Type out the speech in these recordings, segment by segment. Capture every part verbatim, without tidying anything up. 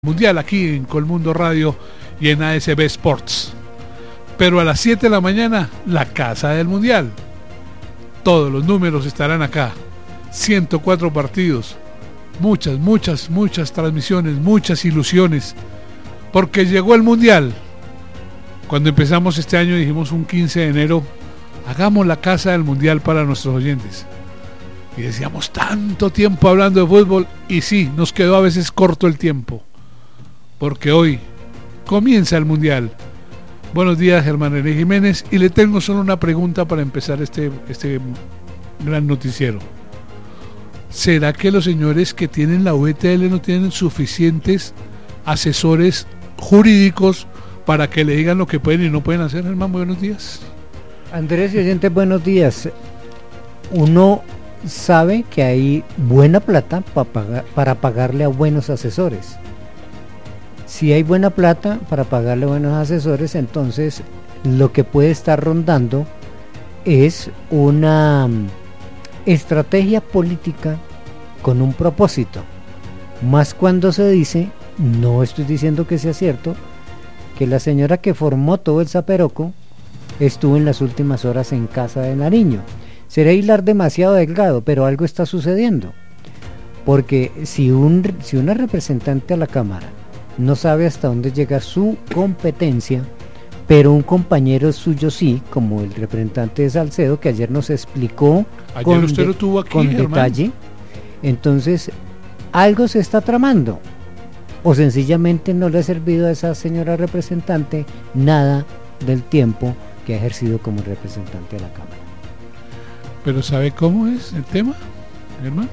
Mundial aquí en Colmundo Radio y en A S B Sports. Pero a las siete de la mañana, la Casa del Mundial. Todos los números estarán acá. ciento cuatro partidos. Muchas, muchas, muchas transmisiones, muchas ilusiones. Porque llegó el Mundial. Cuando empezamos este año dijimos un quince de enero, hagamos la Casa del Mundial para nuestros oyentes. Y decíamos tanto tiempo hablando de fútbol y sí, nos quedó a veces corto el tiempo. Porque hoy comienza el Mundial. Buenos días, Germán René Jiménez, y le tengo solo una pregunta para empezar este, este gran noticiero. ¿Será que los señores que tienen la V T L no tienen suficientes asesores jurídicos para que le digan lo que pueden y no pueden hacer? Germán, buenos días. Andrés y oyentes, buenos días. Uno sabe que hay buena plata para, pagar, para pagarle a buenos asesores. Si hay buena plata para pagarle a buenos asesores, entonces lo que puede estar rondando es una estrategia política con un propósito. Más cuando se dice, no estoy diciendo que sea cierto, que la señora que formó todo el zaperoco estuvo en las últimas horas en casa de Nariño. Será hilar demasiado delgado, pero algo está sucediendo. Porque si, un, si una representante a la Cámara no sabe hasta dónde llega su competencia, pero un compañero suyo sí, como el representante de Salcedo, que ayer nos explicó ayer con, usted de, lo tuvo aquí, con detalle, entonces algo se está tramando, o sencillamente no le ha servido a esa señora representante nada del tiempo que ha ejercido como representante de la Cámara. Pero ¿sabe cómo es el tema, hermano?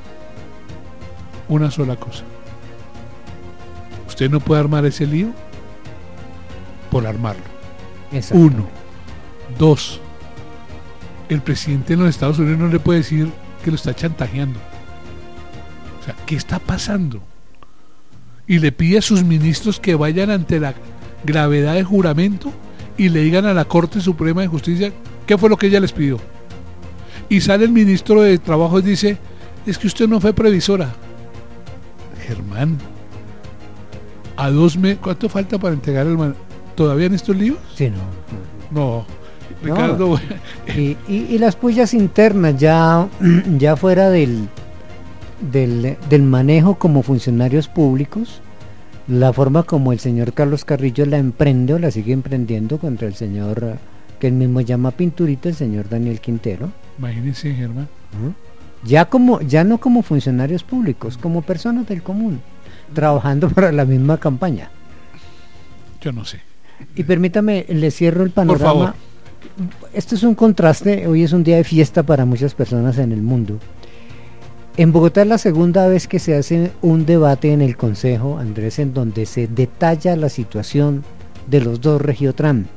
Una sola cosa. Usted no puede armar ese lío por armarlo. Uno. Dos. El presidente de los Estados Unidos no le puede decir que lo está chantajeando. O sea, ¿qué está pasando? Y le pide a sus ministros que vayan ante la gravedad de juramento y le digan a la Corte Suprema de Justicia qué fue lo que ella les pidió. Y sale el ministro de Trabajo y dice, es que usted no fue previsora. Germán, a dos meses, ¿cuánto falta para entregar el man? ¿Todavía en estos líos? Sí, no. No, Ricardo. No. Y, y, y las pullas internas ya, ya fuera del, del, del manejo como funcionarios públicos, la forma como el señor Carlos Carrillo la emprende o la sigue emprendiendo contra el señor que él mismo llama Pinturita, el señor Daniel Quintero. Imagínese, Germán. ¿Mm? Ya como, ya no como funcionarios públicos, como personas del común, trabajando para la misma campaña. Yo no sé. Y permítame, le cierro el panorama. Por favor. Esto es un contraste, hoy es un día de fiesta para muchas personas en el mundo. En Bogotá es la segunda vez que se hace un debate en el Consejo, Andrés, en donde se detalla la situación de los dos Regiotran,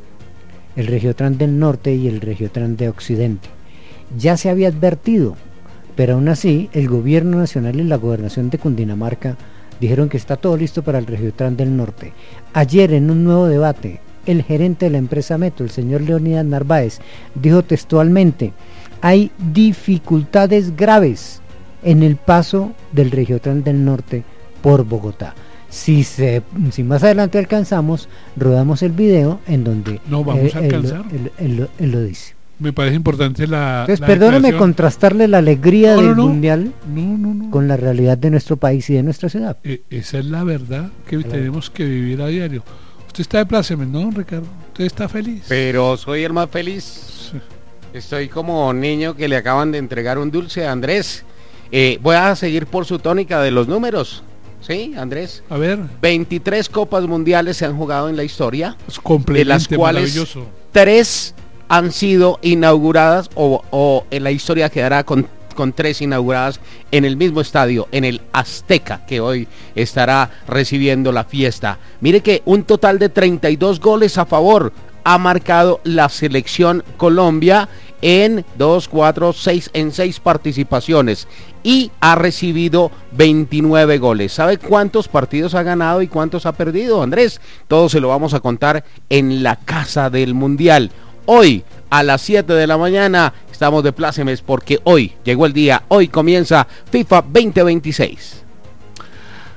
el Regiotran del Norte y el Regiotran de Occidente. Ya se había advertido, pero aún así el gobierno nacional y la gobernación de Cundinamarca dijeron que está todo listo para el Regiotran del Norte. Ayer, en un nuevo debate, el gerente de la empresa Metro, el señor Leonidas Narváez, dijo textualmente, hay dificultades graves en el paso del Regiotran del Norte por Bogotá. Si, se, si más adelante alcanzamos, rodamos el video en donde no vamos eh, a alcanzar. Él, él, él, él lo dice. Me parece importante la... Entonces, la perdóneme contrastarle la alegría no, del no, mundial no, no, no. con la realidad de nuestro país y de nuestra ciudad. Eh, esa es la verdad que claro. Tenemos que vivir a diario. Usted está de pláceme, ¿no, Ricardo? Usted está feliz. Pero soy el más feliz. Sí. Estoy como niño que le acaban de entregar un dulce a Andrés. Eh, voy a seguir por su tónica de los números. ¿Sí, Andrés? A ver. veintitrés copas mundiales se han jugado en la historia. Es completamente de las cuales maravilloso. tres han sido inauguradas o, o en la historia quedará con, con tres inauguradas en el mismo estadio, en el Azteca, que hoy estará recibiendo la fiesta. Mire que un total de treinta y dos goles a favor ha marcado la selección Colombia en dos, cuatro, seis, en seis participaciones y ha recibido veintinueve goles. ¿Sabe cuántos partidos ha ganado y cuántos ha perdido, Andrés? Todo se lo vamos a contar en la Casa del Mundial. Hoy, a las siete de la mañana, estamos de plácemes porque hoy llegó el día, hoy comienza FIFA veinte veintiséis.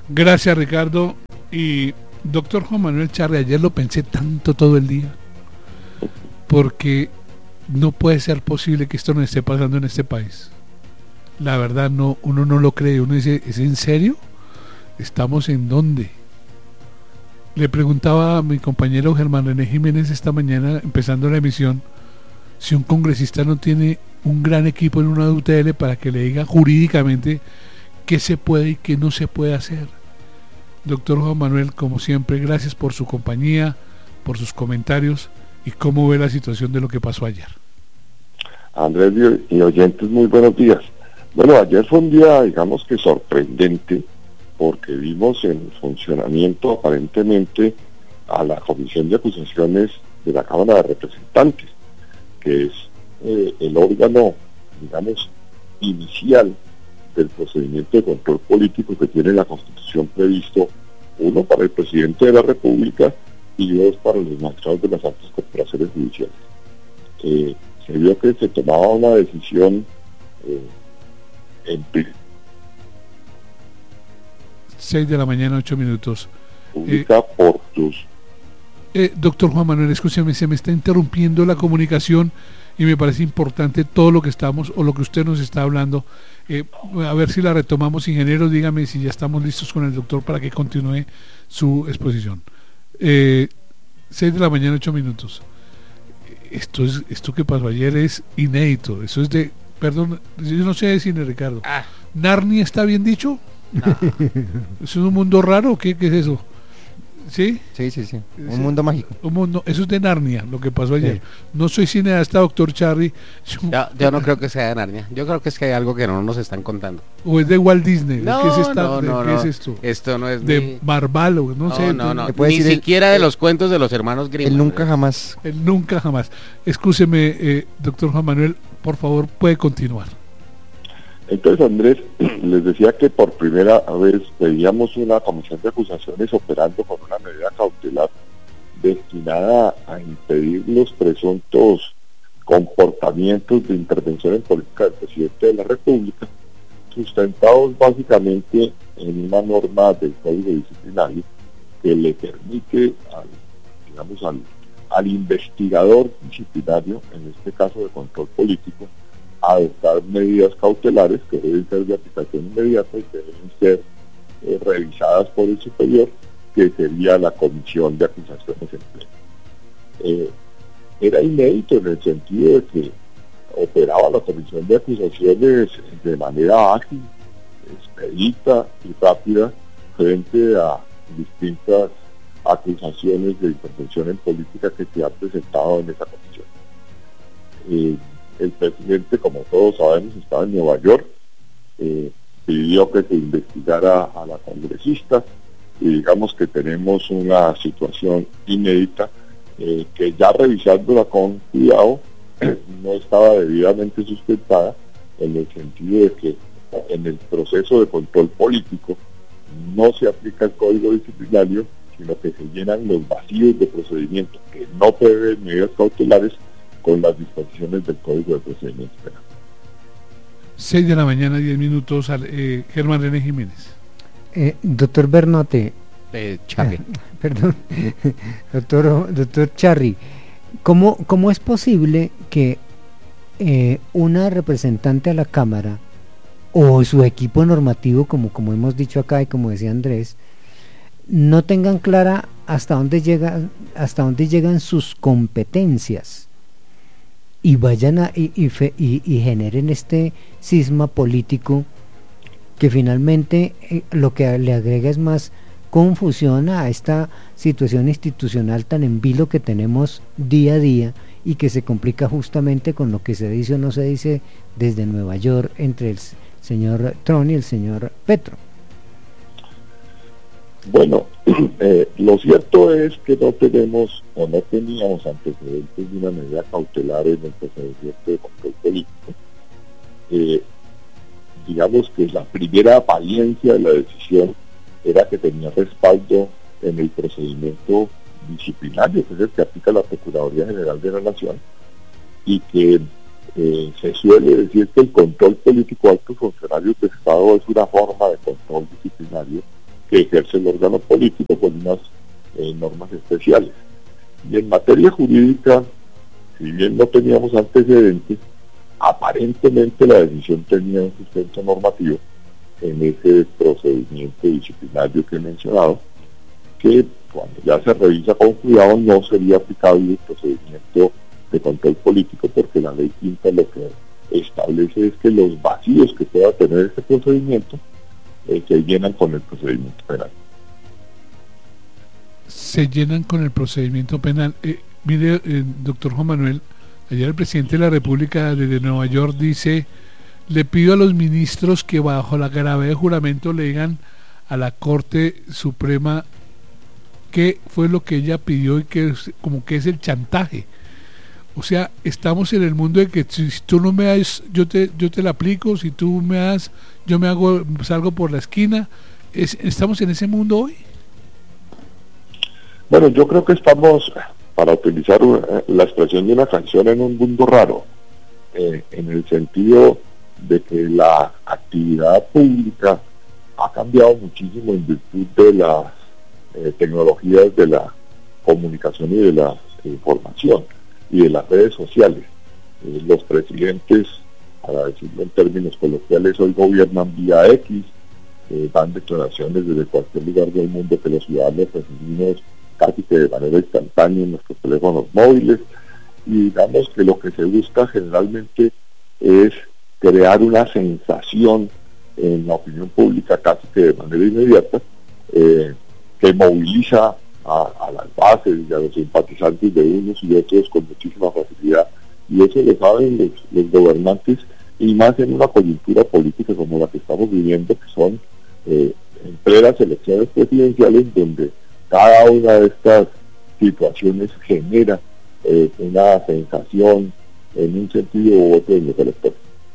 Gracias, Ricardo. Y doctor Juan Manuel Charri, ayer lo pensé tanto todo el día, porque no puede ser posible que esto nos esté pasando en este país. La verdad, no, uno no lo cree. Uno dice, ¿es en serio? ¿Estamos en dónde? Le preguntaba a mi compañero Germán René Jiménez esta mañana, empezando la emisión, si un congresista no tiene un gran equipo en una U T L para que le diga jurídicamente qué se puede y qué no se puede hacer. Doctor Juan Manuel, como siempre, gracias por su compañía, por sus comentarios y cómo ve la situación de lo que pasó ayer. Andrés y oyentes, muy buenos días. Bueno, ayer fue un día, digamos que sorprendente, porque vimos en funcionamiento aparentemente a la Comisión de Acusaciones de la Cámara de Representantes, que es eh, el órgano, digamos, inicial del procedimiento de control político que tiene la Constitución previsto, uno para el presidente de la República y dos para los magistrados de las altas corporaciones judiciales. Eh, se vio que se tomaba una decisión eh, en seis de la mañana, ocho minutos. Pública eh, por tus... Eh, doctor Juan Manuel, escúcheme, se me está interrumpiendo la comunicación y me parece importante todo lo que estamos, o lo que usted nos está hablando. Eh, a ver si la retomamos, ingeniero, dígame si ya estamos listos con el doctor para que continúe su exposición. Eh, seis de la mañana, ocho minutos. Esto es, esto que pasó ayer es inédito, eso es de, perdón, yo no sé de cine, Ricardo. Ah. ¿Narnia está bien dicho? No. ¿Es un mundo raro? ¿Qué, qué es eso? ¿Sí? Sí, sí, sí. Un sí. mundo mágico. Un mundo, eso es de Narnia, lo que pasó ayer. Sí. No soy cineasta, doctor Charri. Yo, yo no creo que sea de Narnia. Yo creo que es que hay algo que no nos están contando. ¿O es de Walt Disney? No, ¿Qué es, esta, no, no, de, ¿qué no. es esto? Esto no es de ni... Marvel, no, no sé. No, no, no. Ni siquiera el... de los cuentos de los hermanos Grimm. El nunca jamás. El nunca jamás. Escúcheme, eh, doctor Juan Manuel, por favor, puede continuar. Entonces, Andrés, les decía que por primera vez veíamos una comisión de acusaciones operando con una medida cautelar destinada a impedir los presuntos comportamientos de intervención en política del presidente de la República, sustentados básicamente en una norma del Código Disciplinario que le permite al, digamos, al, al investigador disciplinario, en este caso de control político, adoptar medidas cautelares que deben ser de aplicación inmediata y que deben ser eh, revisadas por el superior, que sería la comisión de acusaciones en pleno. Eh, era inédito en el sentido de que operaba la comisión de acusaciones de manera ágil, expedita y rápida frente a distintas acusaciones de intervención en política que se han presentado en esa comisión. Eh, El presidente, como todos sabemos, estaba en Nueva York, eh, pidió que se investigara a la congresista y digamos que tenemos una situación inédita eh, que ya revisándola con cuidado no estaba debidamente sustentada, en el sentido de que en el proceso de control político no se aplica el Código Disciplinario, sino que se llenan los vacíos de procedimiento que no prevén medidas cautelares con las disposiciones del Código de Procedimiento Penal. seis de la mañana, diez minutos, eh, Germán René Jiménez. Eh, doctor Bernote. Eh, Charri. Eh, perdón. doctor, doctor Charri, ¿cómo, ¿cómo es posible que eh, una representante a la Cámara o su equipo normativo, como, como hemos dicho acá y como decía Andrés, no tengan clara hasta dónde llega, hasta dónde llegan sus competencias? Y vayan a, y, y, fe, y, y generen este cisma político que finalmente eh, lo que le agrega es más confusión a esta situación institucional tan en vilo que tenemos día a día y que se complica justamente con lo que se dice o no se dice desde Nueva York entre el señor Trump y el señor Petro. Bueno, eh, lo cierto es que no tenemos o no teníamos antecedentes de una medida cautelar en el procedimiento de control político. Eh, digamos que la primera apariencia de la decisión era que tenía respaldo en el procedimiento disciplinario, que es el que aplica la Procuraduría General de la Nación, y que eh, se suele decir que el control político a altos funcionarios de Estado es una forma de control disciplinario que ejerce el órgano político con unas eh, normas especiales. Y en materia jurídica, si bien no teníamos antecedentes, aparentemente la decisión tenía un sustento normativo en ese procedimiento disciplinario que he mencionado, que cuando ya se revisa con cuidado no sería aplicable el procedimiento de control político, porque la ley quinta lo que establece es que los vacíos que pueda tener este procedimiento eh, se llenan con el procedimiento penal. Se llenan con el procedimiento penal. Eh, mire, eh, doctor Juan Manuel, ayer el presidente de la República desde Nueva York dice: le pido a los ministros que bajo la gravedad de juramento le digan a la Corte Suprema qué fue lo que ella pidió y que es, como que es el chantaje. O sea, estamos en el mundo de que si tú no me das, yo te yo te la aplico, si tú me das, yo me hago salgo por la esquina. Es, ¿estamos en ese mundo hoy? Bueno, yo creo que estamos, para utilizar una, la expresión de una canción, en un mundo raro, eh, en el sentido de que la actividad pública ha cambiado muchísimo en virtud de las eh, tecnologías de la comunicación y de la información y de las redes sociales. Eh, los presidentes, para decirlo en términos coloquiales, hoy gobiernan vía X, eh, dan declaraciones desde cualquier lugar del mundo que los ciudadanos recibimos casi que de manera instantánea en nuestros teléfonos móviles, y digamos que lo que se busca generalmente es crear una sensación en la opinión pública casi que de manera inmediata, eh, que moviliza a, a las bases y a los simpatizantes de unos y otros con muchísima facilidad, y eso lo saben los, los gobernantes, y más en una coyuntura política como la que estamos viviendo, que son eh, en plenas elecciones presidenciales, donde cada una de estas situaciones genera eh, una sensación en un sentido u otro en los electores.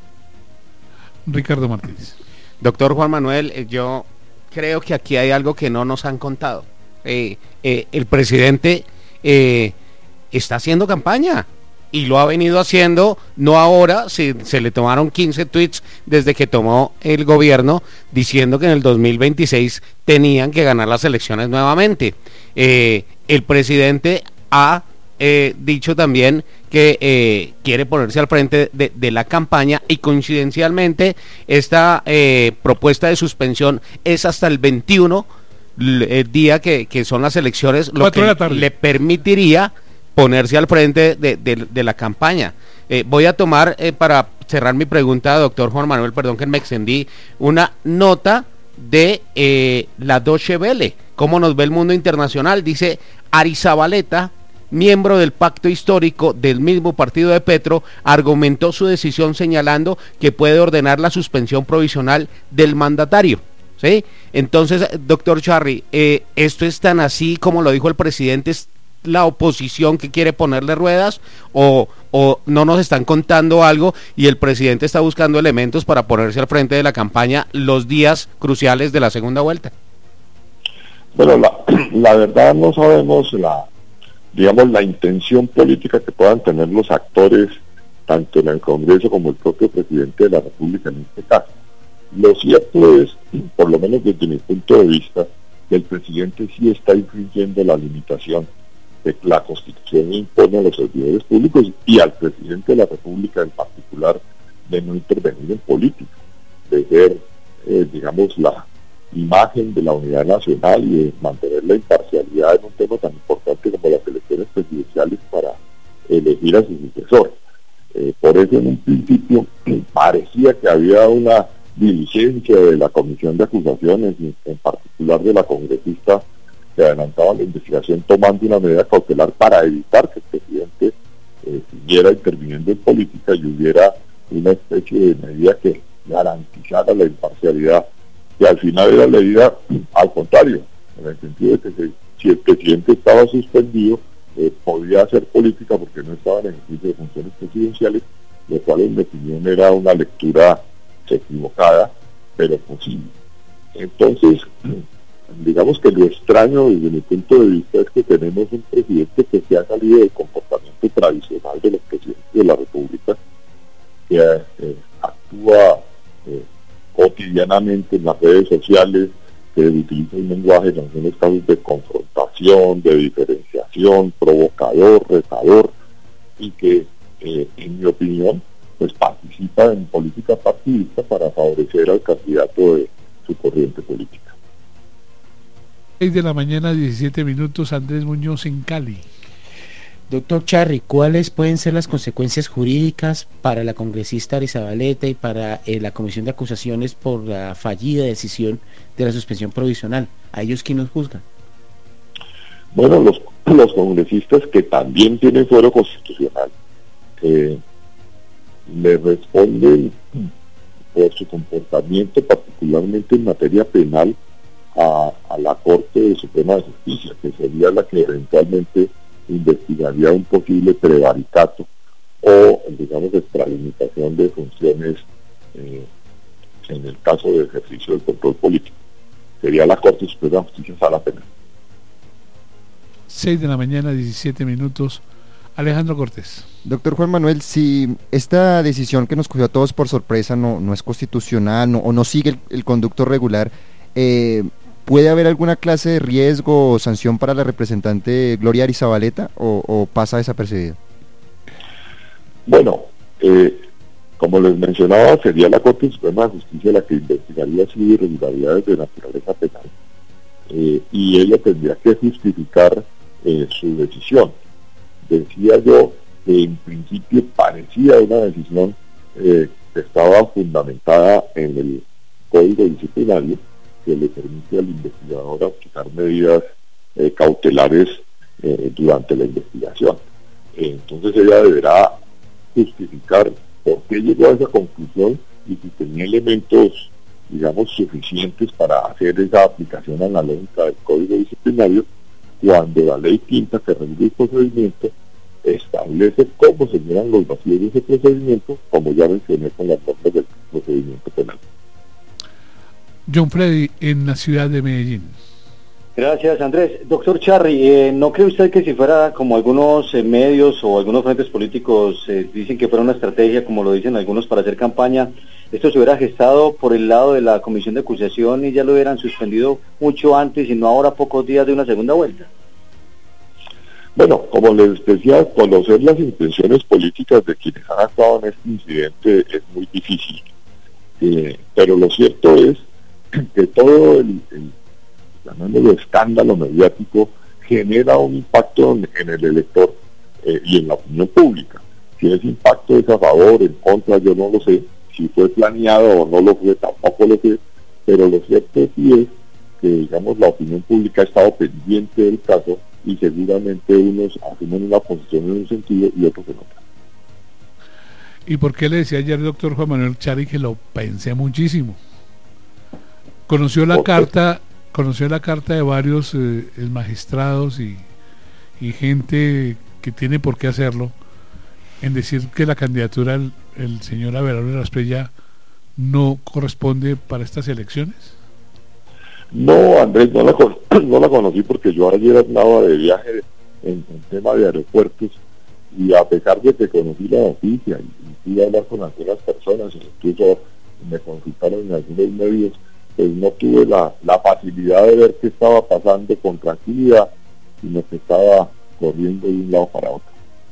Ricardo Martínez. Doctor Juan Manuel, eh, yo creo que aquí hay algo que no nos han contado. Eh, eh, el presidente eh, está haciendo campaña y lo ha venido haciendo, no ahora, se, se le tomaron quince tweets desde que tomó el gobierno diciendo que en el dos mil veintiséis tenían que ganar las elecciones nuevamente. Eh, el presidente ha eh, dicho también que eh, quiere ponerse al frente de, de la campaña, y coincidencialmente esta eh, propuesta de suspensión es hasta el veintiuno, el día que, que son las elecciones, lo que le permitiría ponerse al frente de, de, de la campaña. Eh, voy a tomar, eh, para cerrar mi pregunta, doctor Juan Manuel, perdón que me extendí, una nota de eh, la Deutsche Welle, cómo nos ve el mundo internacional. Dice: Arizabaleta, miembro del pacto histórico del mismo partido de Petro, argumentó su decisión señalando que puede ordenar la suspensión provisional del mandatario. ¿Sí? Entonces, doctor Charri, eh, ¿esto es tan así como lo dijo el presidente? ¿Es la oposición que quiere ponerle ruedas, o, o no nos están contando algo y el presidente está buscando elementos para ponerse al frente de la campaña los días cruciales de la segunda vuelta? Bueno, la, la verdad no sabemos la, digamos, la intención política que puedan tener los actores, tanto en el Congreso como el propio presidente de la República en este caso. Lo cierto es, por lo menos desde mi punto de vista, que el presidente sí está infringiendo la limitación que la Constitución impone a los servidores públicos y al presidente de la República en particular, de no intervenir en política, de ser, eh, digamos, la imagen de la unidad nacional y de mantener la imparcialidad en un tema tan importante como las elecciones presidenciales para elegir a su sucesor. Eh, por eso en un principio parecía que había una diligencia de la Comisión de Acusaciones, y en particular de la congresista que adelantaba la investigación, tomando una medida cautelar para evitar que el presidente eh, siguiera interviniendo en política y hubiera una especie de medida que garantizara la imparcialidad, que al final era leída al contrario, en el sentido de que se, si el presidente estaba suspendido, eh, podía hacer política porque no estaba en ejercicio de funciones presidenciales, lo cual en mi opinión era una lectura equivocada, pero posible. Entonces, digamos que lo extraño desde mi punto de vista es que tenemos un presidente que se ha salido del comportamiento tradicional de los presidentes de la República, que eh, actúa eh, cotidianamente en las redes sociales que utiliza un lenguaje en algunos casos de confrontación, de diferenciación, provocador, retador, y que, eh, en mi opinión, pues participa en política partidista para favorecer al candidato de su corriente política. seis de la mañana, diecisiete minutos, Andrés Muñoz en Cali. Doctor Charri, ¿cuáles pueden ser las consecuencias jurídicas para la congresista Arizabaleta y para eh, la Comisión de Acusaciones por la fallida decisión de la suspensión provisional? ¿A ellos quién los juzga? Bueno, los, los congresistas que también tienen fuero constitucional eh, le responden por su comportamiento, particularmente en materia penal, a, a la Corte Suprema de Justicia, que sería la que eventualmente investigaría un posible prevaricato o, digamos, extralimitación de funciones eh, en el caso de ejercicio del control político. Sería la Corte Suprema de Justicia Sala Penal. seis de la mañana, diecisiete minutos. Alejandro Cortés. Doctor Juan Manuel, si esta decisión que nos cogió a todos por sorpresa no, no es constitucional no, o no sigue el, el conducto regular, eh, ¿puede haber alguna clase de riesgo o sanción para la representante Gloria Arizabaleta o, o pasa desapercibido? Bueno, eh, como les mencionaba, sería la Corte Suprema de Justicia la que investigaría si hay irregularidades de naturaleza penal, eh, y ella tendría que justificar eh, su decisión. Decía yo que en principio parecía una decisión eh, que estaba fundamentada en el Código Disciplinario, que le permite al investigador aplicar medidas eh, cautelares eh, durante la investigación. Eh, entonces ella deberá justificar por qué llegó a esa conclusión y si tenía elementos, digamos, suficientes para hacer esa aplicación analógica del Código Disciplinario, cuando la ley quinta que regula el procedimiento establece cómo se llenan los vacíos de ese procedimiento, como ya mencioné con las normas del procedimiento penal. John Freddy en la ciudad de Medellín. Gracias, Andrés. Doctor Charri, eh, ¿no cree usted que si fuera como algunos eh, medios o algunos frentes políticos eh, dicen que fuera una estrategia, como lo dicen algunos, para hacer campaña, esto se hubiera gestado por el lado de la Comisión de Acusación y ya lo hubieran suspendido mucho antes y no ahora pocos días de una segunda vuelta? Bueno, como les decía, conocer las intenciones políticas de quienes han actuado en este incidente es muy difícil, eh, pero lo cierto es que todo el, el llamémoslo escándalo mediático genera un impacto en, en el elector eh, y en la opinión pública. Si ese impacto es a favor, en contra, yo no lo sé. Si fue planeado o no lo fue, tampoco lo sé. Pero lo cierto sí es que, digamos, la opinión pública ha estado pendiente del caso y seguramente unos asumen una posición en un sentido y otros en otro. ¿Y por qué le decía ayer el doctor Juan Manuel Charri que lo pensé muchísimo? Conoció la carta, conoció la carta de varios eh, magistrados y, y gente que tiene por qué hacerlo, en decir que la candidatura del el señor Abelardo de la Espriella no corresponde para estas elecciones. No, Andrés, no la, con, no la conocí porque yo ayer andaba de viaje en, en tema de aeropuertos y a pesar de que conocí la noticia y, y fui a hablar con algunas personas, incluso me consultaron en algunos medios, pues no tuve la, la facilidad de ver qué estaba pasando con tranquilidad, sino que estaba corriendo de un lado para otro.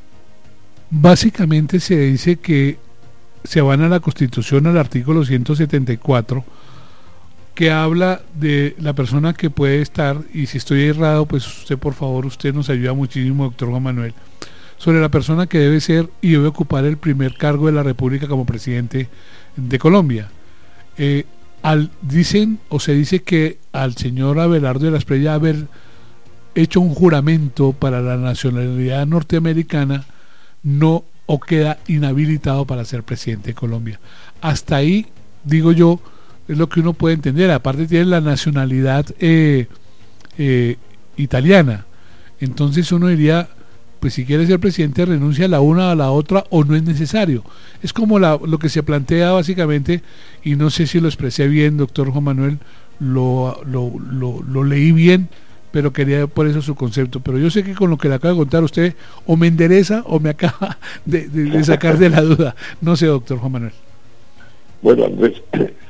Básicamente se dice que se van a la Constitución, al artículo ciento setenta y cuatro, que habla de la persona que puede estar, y si estoy errado, pues usted por favor, usted nos ayuda muchísimo, doctor Juan Manuel, sobre la persona que debe ser y debe ocupar el primer cargo de la República como presidente de Colombia. Eh, al dicen o se dice que al señor Abelardo de la Espriella haber hecho un juramento para la nacionalidad norteamericana no o queda inhabilitado para ser presidente de Colombia. Hasta ahí, digo yo, es lo que uno puede entender. Aparte tiene la nacionalidad eh, eh, italiana, entonces uno diría, pues si quiere ser presidente renuncia a la una a la otra o no es necesario. Es como la, lo que se plantea básicamente, y no sé si lo expresé bien, doctor Juan Manuel, lo, lo, lo, lo leí bien, pero quería por eso su concepto. Pero yo sé que con lo que le acaba de contar usted o me endereza o me acaba de, de, de sacar de la duda. No sé, doctor Juan Manuel. Bueno, Andrés,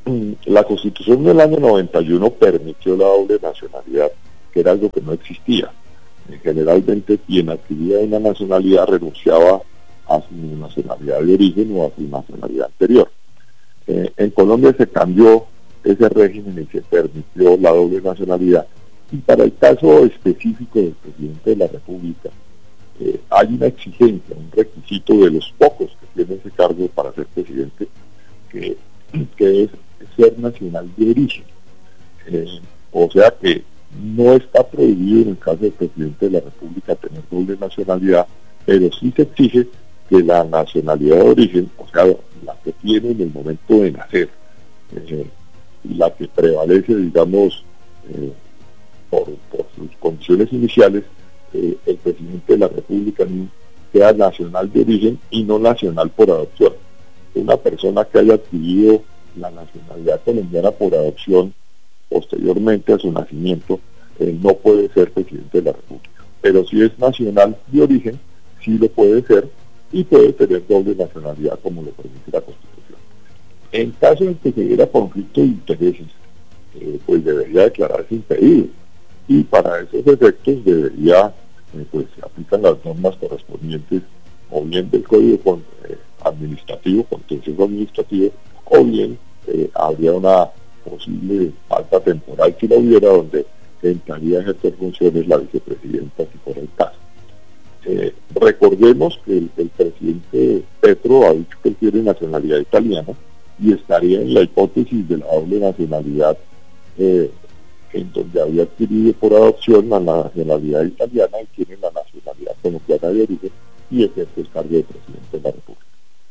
la Constitución del año noventa y uno permitió la doble nacionalidad, que era algo que no existía. Eh, generalmente quien adquiría una nacionalidad renunciaba a su nacionalidad de origen o a su nacionalidad anterior. Eh, en Colombia se cambió ese régimen y se permitió la doble nacionalidad. Y para el caso específico del presidente de la República, eh, hay una exigencia, un requisito de los pocos que tienen ese cargo para ser presidente, que, que es ser nacional de origen. Eh, o sea que no está prohibido en el caso del presidente de la República tener doble nacionalidad, pero sí se exige que la nacionalidad de origen, o sea, la que tiene en el momento de nacer, eh, la que prevalece, digamos, eh, por, por sus condiciones iniciales, eh, el presidente de la República sea nacional de origen y no nacional por adopción. Una persona que haya adquirido la nacionalidad colombiana por adopción posteriormente a su nacimiento, eh, no puede ser presidente de la República. Pero si es nacional de origen, sí lo puede ser y puede tener doble nacionalidad como lo permite la Constitución. En caso de que se diera conflicto de intereses, eh, pues debería declararse impedido. Y para esos efectos debería, eh, pues se aplican las normas correspondientes, o bien del Código con, eh, Administrativo, contencioso administrativo, o bien eh, habría una posible falta temporal si la hubiera, donde entraría a ejercer funciones la vicepresidenta si fuera el caso. Eh, recordemos que el, el presidente Petro ha dicho que él tiene nacionalidad italiana y estaría en la hipótesis de la doble nacionalidad, eh, en donde había adquirido por adopción la nacionalidad italiana y tiene la nacionalidad colombiana de origen y ejerce el cargo de presidente de la República.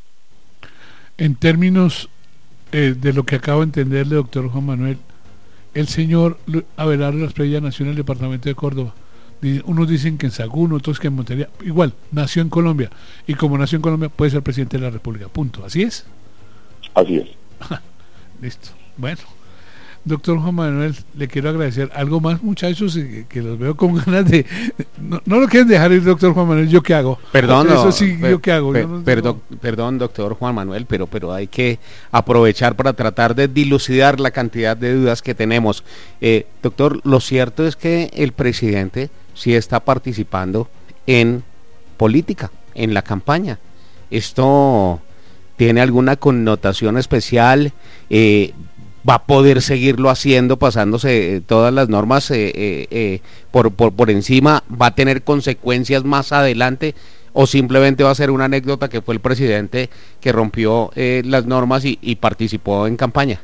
En términos eh, de lo que acabo de entenderle, doctor Juan Manuel, el señor Abelardo Lasprilla nació en el departamento de Córdoba. Unos dicen que en Sagún, otros que en Montería. Igual, nació en Colombia. Y como nació en Colombia, puede ser presidente de la República. Punto. ¿Así es? Así es. Listo. Bueno. Doctor Juan Manuel, le quiero agradecer. Algo más, muchachos, que, que los veo con ganas de... No, no lo quieren dejar ir, doctor Juan Manuel. ¿Yo qué hago? Perdón, eso no, sí, per, ¿yo qué hago? Per, Yo no, perdón, no. perdón, doctor Juan Manuel, pero, pero hay que aprovechar para tratar de dilucidar la cantidad de dudas que tenemos. Eh, doctor, lo cierto es que el presidente sí está participando en política, en la campaña. ¿Esto tiene alguna connotación especial? Eh, ¿Va a poder seguirlo haciendo, pasándose todas las normas eh, eh, eh, por, por, por encima? ¿Va a tener consecuencias más adelante? ¿O simplemente va a ser una anécdota que fue el presidente que rompió eh, las normas y, y participó en campaña?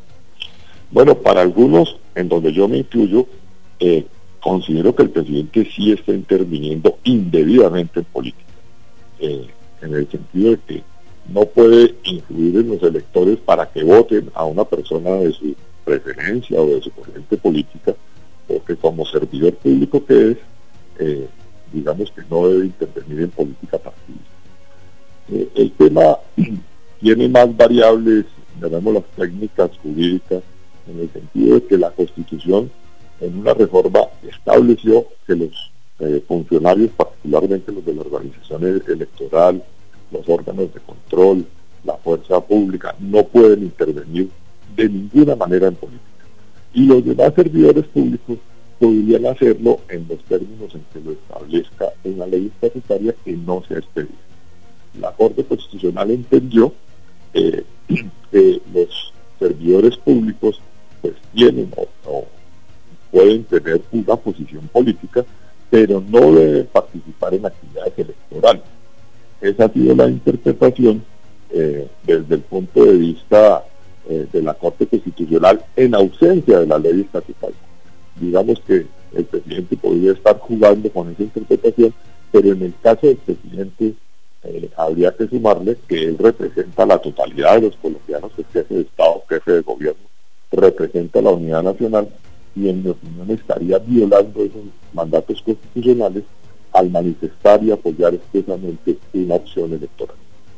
Bueno, para algunos, en donde yo me incluyo, eh, considero que el presidente sí está interviniendo indebidamente en política, eh, en el sentido de que no puede influir en los electores para que voten a una persona de su preferencia o de su corriente política, porque como servidor público que es, eh, digamos que no debe intervenir en política partidista. Eh, el tema tiene más variables, llamemos las técnicas jurídicas, en el sentido de que la Constitución en una reforma estableció que los eh, funcionarios, particularmente los de la organización electoral, los órganos de control, la fuerza pública, no pueden intervenir de ninguna manera en política. Y los demás servidores públicos podrían hacerlo en los términos en que lo establezca una ley estatutaria que no sea expedida. La Corte Constitucional entendió eh, que los servidores públicos pues tienen o, o pueden tener una posición política, pero no deben participar en actividades electorales. Esa ha sido la interpretación eh, desde el punto de vista eh, de la Corte Constitucional en ausencia de la ley estatutaria. Digamos que el presidente podría estar jugando con esa interpretación, pero en el caso del presidente eh, habría que sumarle que él representa la totalidad de los colombianos, es jefe de Estado, jefe de gobierno, representa la unidad nacional y en mi opinión estaría violando esos mandatos constitucionales al manifestar y apoyar expresamente una opción electoral.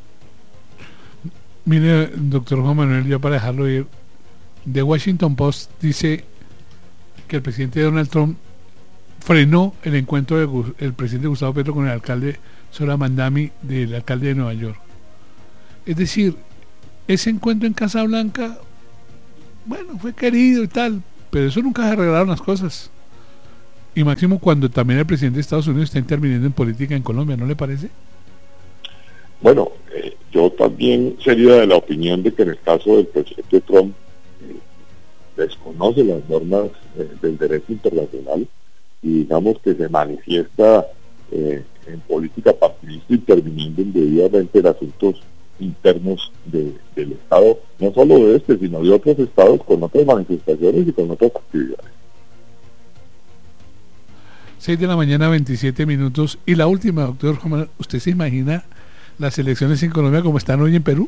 Mire, doctor Juan Manuel, ya para dejarlo ir, The Washington Post dice que el presidente Donald Trump frenó el encuentro del presidente Gustavo Petro con el alcalde Zohran Mamdani, del alcalde de Nueva York. Es decir, ese encuentro en Casa Blanca bueno, fue querido y tal, pero eso nunca se arreglaron las cosas. Y máximo cuando también el presidente de Estados Unidos está interviniendo en política en Colombia, ¿no le parece? Bueno, eh, yo también sería de la opinión de que en el caso del presidente Trump eh, desconoce las normas eh, del derecho internacional y digamos que se manifiesta eh, en política partidista interviniendo indebidamente en asuntos internos de, del Estado, no solo de este, sino de otros estados con otras manifestaciones y con otras actividades. seis de la mañana, veintisiete minutos. Y la última, doctor Juan, ¿usted se imagina las elecciones en Colombia como están hoy en Perú?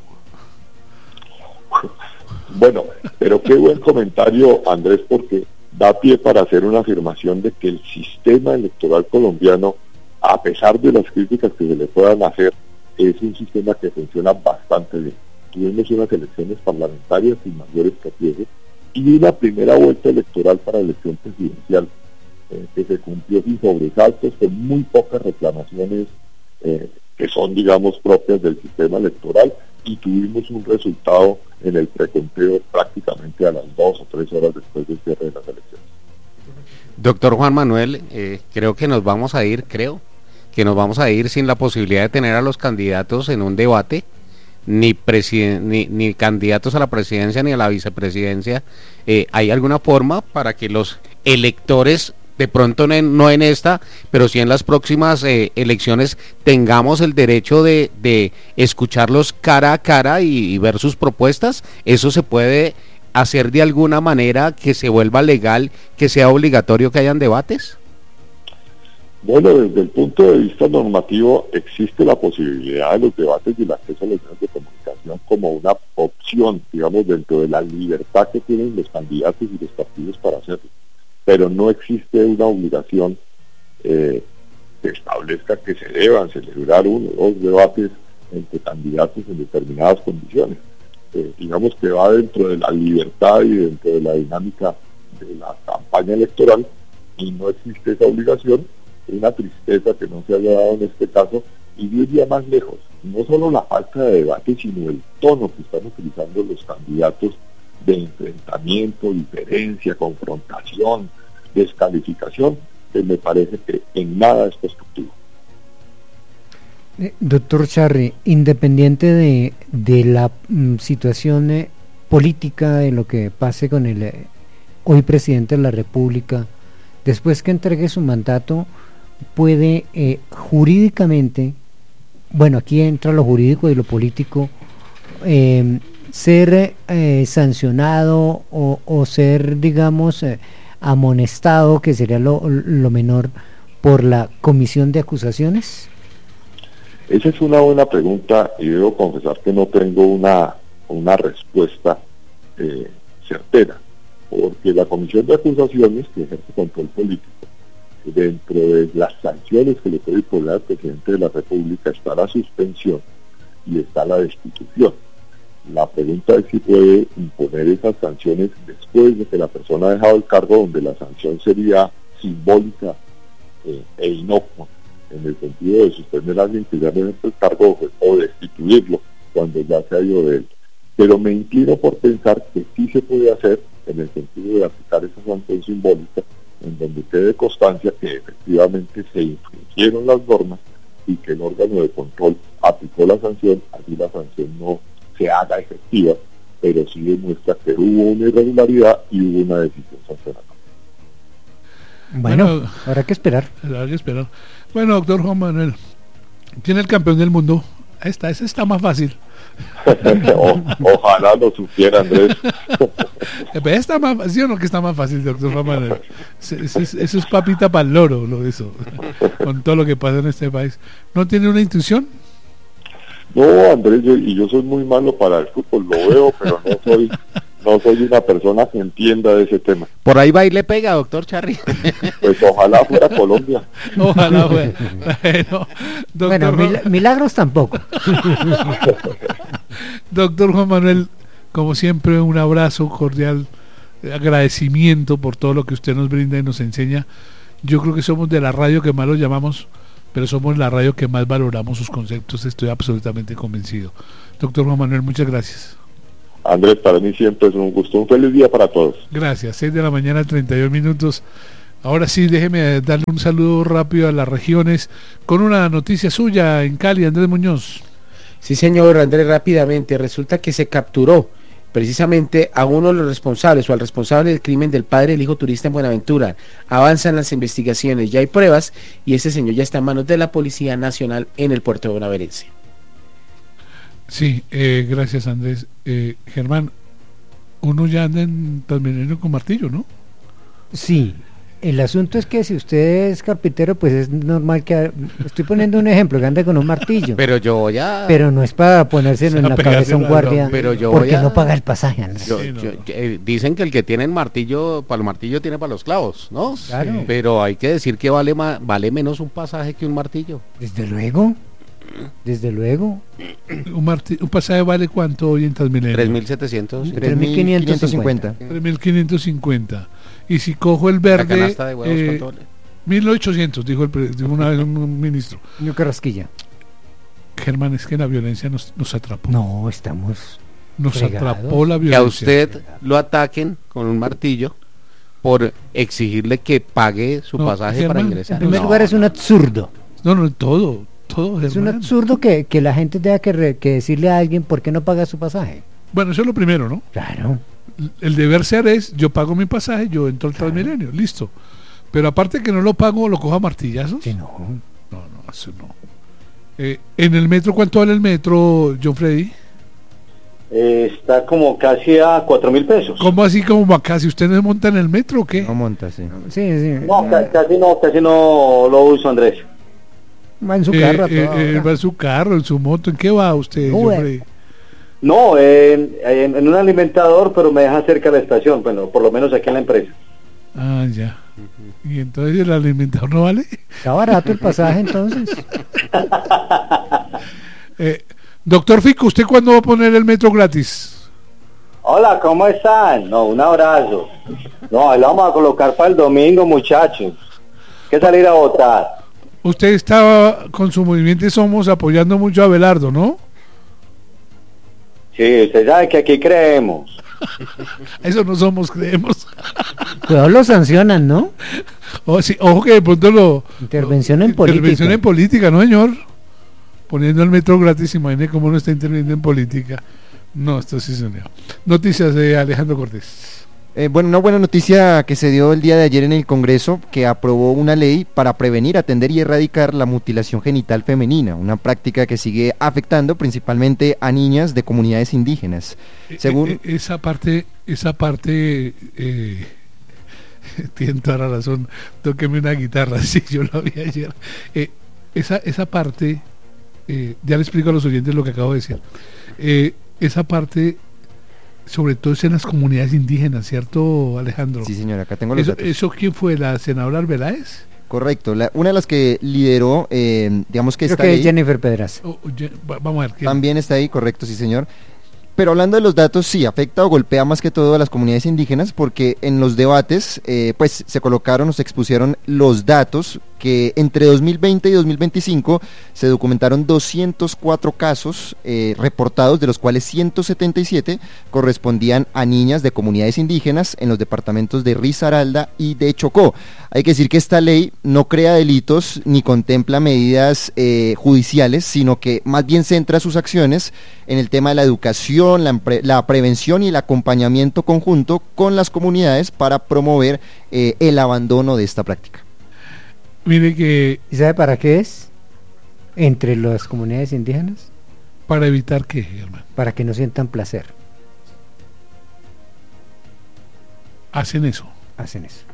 Bueno, pero qué buen comentario, Andrés, porque da pie para hacer una afirmación de que el sistema electoral colombiano, a pesar de las críticas que se le puedan hacer, es un sistema que funciona bastante bien. Tuvimos unas elecciones parlamentarias sin mayores tropiezos y una primera vuelta electoral para la elección presidencial eh, que se cumplió sin sobresaltos, con muy pocas reclamaciones eh, que son, digamos, propias del sistema electoral, y tuvimos un resultado en el preconteo prácticamente a las dos o tres horas después del cierre de las elecciones. Doctor Juan Manuel, eh, creo que nos vamos a ir, creo, que nos vamos a ir sin la posibilidad de tener a los candidatos en un debate, ni, ni, ni candidatos a la presidencia ni a la vicepresidencia. Eh, ¿hay alguna forma para que los electores, de pronto no en, no en esta, pero sí en las próximas eh, elecciones, tengamos el derecho de, de escucharlos cara a cara y, y ver sus propuestas? ¿Eso se puede hacer de alguna manera que se vuelva legal, que sea obligatorio que hayan debates? Bueno, desde el punto de vista normativo existe la posibilidad de los debates y el acceso a los medios de comunicación como una opción, digamos, dentro de la libertad que tienen los candidatos y los partidos para hacerlo. Pero no existe una obligación eh, que establezca que se deban celebrar uno o dos debates entre candidatos en determinadas condiciones. Eh, digamos que va dentro de la libertad y dentro de la dinámica de la campaña electoral, y no existe esa obligación. Una tristeza que no se haya dado en este caso, y yo iría más lejos, no solo la falta de debate, sino el tono que están utilizando los candidatos de enfrentamiento, diferencia, confrontación, descalificación, que me parece que en nada es constructivo. Eh, doctor Charri, independiente de, de la mm, situación eh, política, de lo que pase con el eh, hoy presidente de la República, después que entregue su mandato, puede eh, jurídicamente, bueno, aquí entra lo jurídico y lo político, eh, ser eh, sancionado o, o ser, digamos, eh, amonestado, que sería lo, lo menor, por la comisión de acusaciones? Esa es una buena pregunta, y debo confesar que no tengo una, una respuesta eh, certera, porque la comisión de acusaciones, que ejerce control político, dentro de las sanciones que le puede imponer al presidente de la República está la suspensión y está la destitución. La pregunta es si puede imponer esas sanciones después de que la persona ha dejado el cargo, donde la sanción sería simbólica eh, e inocua, en el sentido de suspender a alguien que ya no está el cargo, o destituirlo cuando ya se ha ido de él. Pero me inclino por pensar que sí se puede hacer, en el sentido de aplicar esa sanción simbólica, en donde quede constancia que efectivamente se infringieron las normas y que el órgano de control aplicó la sanción, así la sanción no se haga efectiva, pero sí demuestra que hubo una irregularidad y hubo una decisión sancionatoria. Bueno, Bueno, habrá que esperar. Habrá que esperar. Bueno, doctor Juan Manuel, tiene el campeón del mundo. Esta, esa está más fácil. o, ojalá lo supiera, Andrés. Está más, ¿sí o no que está más fácil, doctor Juan Manuel? Eso es, eso es papita para el loro, lo de eso, con todo lo que pasa en este país. ¿No tiene una intuición? No, Andrés, yo, y yo soy muy malo para el fútbol, lo veo, pero no soy no soy una persona que entienda de ese tema. Por ahí va y le pega, doctor Charri. Pues ojalá fuera Colombia. Ojalá fuera. Bueno, doctor, bueno mil, milagros tampoco. Doctor Juan Manuel, como siempre, un abrazo cordial, agradecimiento por todo lo que usted nos brinda y nos enseña. Yo creo que somos de la radio que más lo llamamos, pero somos la radio que más valoramos sus conceptos, estoy absolutamente convencido. Doctor Juan Manuel, muchas gracias. Andrés, para mí siempre es un gusto. Un feliz día para todos. Gracias, seis de la mañana, treinta y dos minutos. Ahora sí, déjeme darle un saludo rápido a las regiones con una noticia suya en Cali, Andrés Muñoz. Sí, señor Andrés, rápidamente. Resulta que se capturó precisamente a uno de los responsables o al responsable del crimen del padre del hijo turista en Buenaventura. Avanzan las investigaciones, ya hay pruebas y ese señor ya está en manos de la Policía Nacional en el puerto de Bonaverense. Sí, eh, gracias Andrés. Eh, Germán, uno ya anda en Transmilenio con martillo, ¿no? Sí, el asunto es que si usted es carpintero, pues es normal que... Estoy poniendo un ejemplo, que ande con un martillo. Pero yo ya... Pero no es para ponérselo en la cabeza a un guardia, pero yo porque ya... no paga el pasaje, Andrés. Yo, Sí, no. yo, eh, dicen que el que tiene el martillo, para el martillo tiene para los clavos, ¿no? Claro. Pero hay que decir que vale, ma- vale menos un pasaje que un martillo. Desde luego, desde luego. Un, marti- un pasaje vale cuánto hoy en Transmilenio? tres mil setecientos. tres mil quinientos cincuenta. tres mil quinientos cincuenta. Y si cojo el La verde, canasta de huevos eh, con todo. mil ochocientos, dijo, el pre- dijo una vez un, un ministro. Yo Carrasquilla. Germán, es que la violencia nos, nos atrapó. No, estamos... Nos fregados. atrapó la Que violencia. a usted lo ataquen con un martillo por exigirle que pague su No, pasaje Germán, para En ingresar. primer No, lugar es un absurdo. No, no, todo, todo, Es un Germán. absurdo que, que la gente tenga que, re- que decirle a alguien por qué no paga su pasaje. Bueno, eso es lo primero, ¿no? Claro. El deber ser es, yo pago mi pasaje, yo entro al Transmilenio, listo. Pero aparte que no lo pago, lo cojo a martillazos. Sí, no. No, no, eso no. Eh, en el metro, ¿cuánto vale el metro, John Freddy? Eh, está como casi a cuatro mil pesos. ¿Cómo así como acá? ¿Si usted no se monta en el metro o qué? No monta, sí. Sí, sí. No, ca- casi no, casi no lo uso, Andrés. Va en su Eh, carro a eh, toda eh, hora. va en su carro, en su moto, ¿en qué va usted, John Uber. Freddy? No, en, en- en un alimentador, pero me deja cerca de la estación, bueno, por lo menos aquí en la empresa. Ah, ya. ¿Y entonces el alimentador no vale? Está barato el pasaje entonces. Eh, doctor Fico, ¿usted cuándo va a poner el metro gratis? Hola, ¿cómo están? No, un abrazo. No, ahí lo vamos a colocar para el domingo, muchachos. Hay que salir a votar. Usted estaba con su movimiento Somos apoyando mucho a Abelardo, ¿no? Sí, usted sabe que aquí creemos. Eso no somos, creemos. Cuidado, lo sancionan, ¿no? O, sí, ojo que de pronto lo... Intervención en Intervención política. en política, ¿no, señor? Poniendo el metro gratis, imagine cómo no está interviniendo en política. No, esto sí se leo. Noticias de Alejandro Cortés. Eh, bueno, una buena noticia que se dio el día de ayer en el Congreso, que aprobó una ley para prevenir, atender y erradicar la mutilación genital femenina, una práctica que sigue afectando principalmente a niñas de comunidades indígenas. Según... Eh, eh, esa parte, esa parte, eh, tiene toda la razón, tóqueme una guitarra, sí, yo lo vi ayer. Eh, esa, esa parte, eh, ya le explico a los oyentes lo que acabo de decir. Eh, esa parte, sobre todo es en las comunidades indígenas, ¿cierto, Alejandro? Sí, señora, acá tengo los ¿Eso, datos. ¿Eso quién fue? ¿La senadora Arbeláez? Correcto, la- una de las que lideró, eh, digamos que Creo esta que ley es Jennifer Pedraza. Oh, oye, va- vamos a ver. ¿quién? también está ahí, correcto, sí, señor. Pero hablando de los datos, sí, afecta o golpea más que todo a las comunidades indígenas porque en los debates eh, pues se colocaron o se expusieron los datos que entre dos mil veinte y dos mil veinticinco se documentaron doscientos cuatro casos eh, reportados, de los cuales ciento setenta y siete correspondían a niñas de comunidades indígenas en los departamentos de Risaralda y de Chocó. Hay que decir que esta ley no crea delitos ni contempla medidas eh, judiciales, sino que más bien centra sus acciones en el tema de la educación, la, empre- la prevención y el acompañamiento conjunto con las comunidades para promover eh, el abandono de esta práctica. Mire que ¿Y sabe para qué es? Entre las comunidades indígenas, para evitar que, hermano, para que no sientan placer. hacen eso. Hacen eso.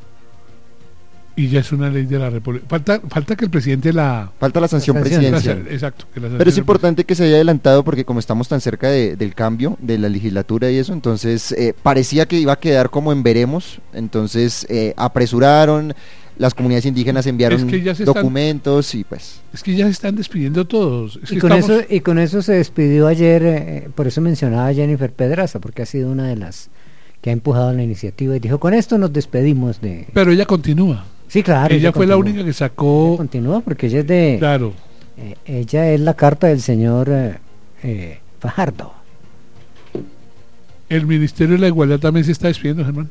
Y ya es una ley de la República. Falta, falta que el presidente la... Falta la sanción La sanción. presidencial. Exacto. Que la Pero es sancione. importante que se haya adelantado porque como estamos tan cerca de- del cambio de la legislatura y eso, entonces eh, parecía que iba a quedar como en veremos, entonces eh, apresuraron, las comunidades indígenas enviaron Es que ya se están- documentos y pues... Es que ya se están despidiendo todos. Es Y que con, estamos- eso, y con eso se despidió ayer, eh, por eso mencionaba a Jennifer Pedraza, porque ha sido una de las que ha empujado la iniciativa y dijo, con esto nos despedimos de... Pero ella continúa. Sí, claro. ella fue la continúa. única que Ella sacó... continúa porque ella es de... Claro. eh, ella es la carta del señor eh, eh, Fajardo. El Ministerio de la Igualdad también se está despidiendo, Germán.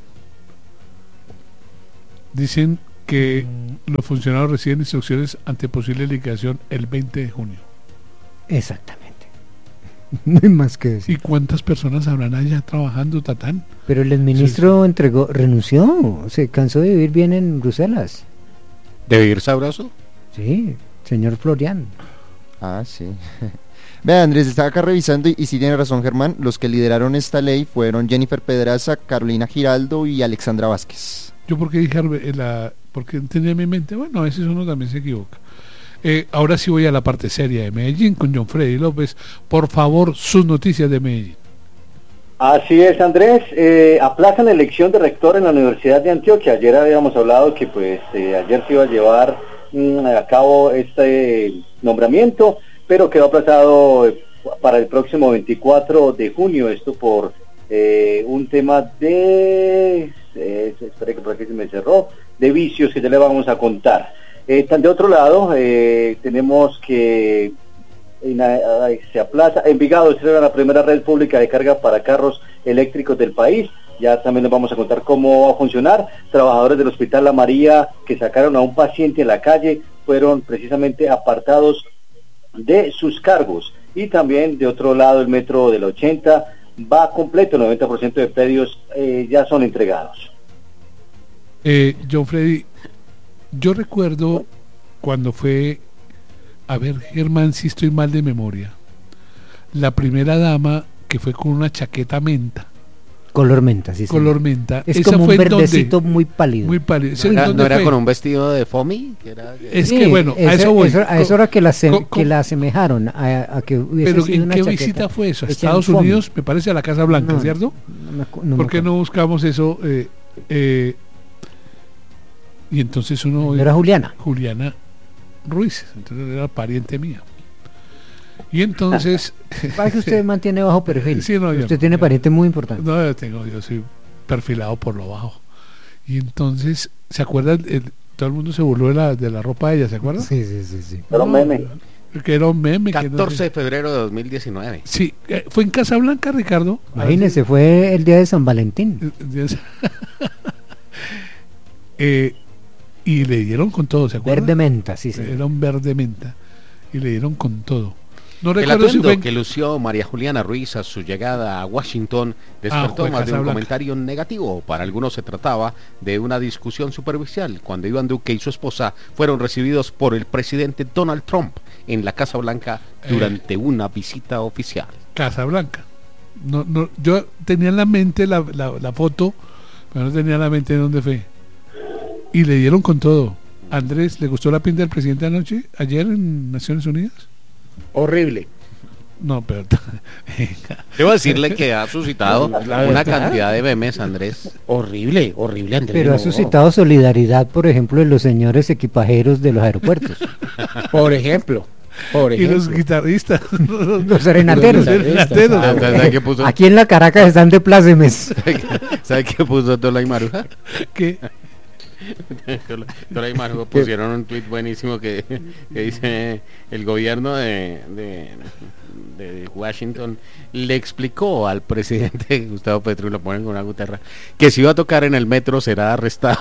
Dicen que Mm. los funcionarios reciben instrucciones ante posible liquidación el veinte de junio. Exactamente. No hay más que decir. ¿Y cuántas personas habrán allá trabajando, Tatán? Pero el ministro entregó, renunció, se cansó de vivir bien en Bruselas. ¿De vivir sabroso? Sí, señor Florian. Ah, sí. Vea, Andrés, estaba acá revisando y, y sí tiene razón, Germán. Los que lideraron esta ley fueron Jennifer Pedraza, Carolina Giraldo y Alexandra Vázquez. Yo porque dije, eh, la, porque tenía en mi mente, bueno, a veces uno también se equivoca. Eh, ahora sí voy a la parte seria de Medellín con John Freddy López. Por favor, sus noticias de Medellín. Así es, Andrés. Eh, aplazan la elección de rector en la Universidad de Antioquia. Ayer habíamos hablado que pues eh, ayer se iba a llevar mm, a cabo este nombramiento, pero quedó aplazado eh, para el próximo veinticuatro de junio. Esto por eh, un tema de... Eh, espera que por aquí se me cerró, de vicios que ya le vamos a contar. Eh, tan de otro lado, eh, tenemos que en, eh, se aplaza, Envigado será la primera red pública de carga para carros eléctricos del país. Ya también les vamos a contar cómo va a funcionar. Trabajadores del Hospital La María que sacaron a un paciente en la calle fueron precisamente apartados de sus cargos. Y también de otro lado, el metro del ochenta va completo, el noventa por ciento de pedidos eh, ya son entregados. Eh, John Freddy, yo recuerdo cuando fue, a ver, Germán, si estoy mal de memoria, la primera dama que fue con una chaqueta menta, Color menta, sí. color señor. menta. Es ¿Esa como fue un en dónde? verdecito muy pálido. Muy pálido. ¿Esa ¿No en era, dónde no era fue? con un vestido de foamy? Que era, Es Sí, que bueno, a esa- eso voy. eso- a eso era que la, sem- Co- co- que la asemejaron a, a que hubiese Pero sido ¿en una qué chaqueta visita fue eso? ¿A hecha en Estados foamy. Unidos? Me parece a la Casa Blanca, No, ¿cierto? No me acu- no me ¿Por qué acuerdo. no buscamos eso? Eh, eh, y entonces uno... Era Juliana. Juliana Ruiz, entonces era pariente mía. Y entonces... Para que usted mantiene bajo perfil. Sí, no, yo- usted tiene parientes muy importantes. No, yo tengo, yo soy perfilado por lo bajo. Y entonces, ¿se acuerdan? El- todo el mundo se burló de la, de la ropa de ella, ¿se acuerdan? Sí, sí, sí, sí. Era un meme. Que era un meme. que no catorce sé. de febrero de dos mil diecinueve. Sí, eh, fue en Casablanca, Ricardo. Imagínese, fue el día de San Valentín. Eh, y le dieron con todo, ¿se acuerdan? Verde menta, sí, sí. Era un verde menta. Y le dieron con todo. No El recuerdo si atuendo fue en- que lució María Juliana Ruiz a su llegada a Washington Ah, despertó fue más de un Casablanca. comentario negativo. Para algunos se trataba de una discusión superficial cuando Iván Duque y su esposa fueron recibidos por el presidente Donald Trump en la Casa Blanca durante Eh. una visita oficial. Casablanca. No, no, yo tenía en la mente la, la, la foto, pero no tenía en la mente dónde fue. Y le dieron con todo. Andrés, ¿le gustó la pinta del presidente anoche, ayer en Naciones Unidas? Horrible. No, pero... Debo decirle que ha suscitado La una verdad. cantidad de memes, Andrés. Horrible, horrible, Andrés. Pero ha no. suscitado solidaridad, por ejemplo, de los señores equipajeros de los aeropuertos. Por ejemplo. Por y los ejemplo. guitarristas. Los serenateros. Los serenateros. Ah, ¿Sabe qué puso? Aquí en la Caracas están de plácemes. ¿Sabe qué puso Tola y Maruja? que Tola Tola y Maruja pusieron un tweet buenísimo que, que dice: el gobierno de, de, de Washington le explicó al presidente Gustavo Petro, y lo ponen con una guitarra, que si iba a tocar en el metro será arrestado.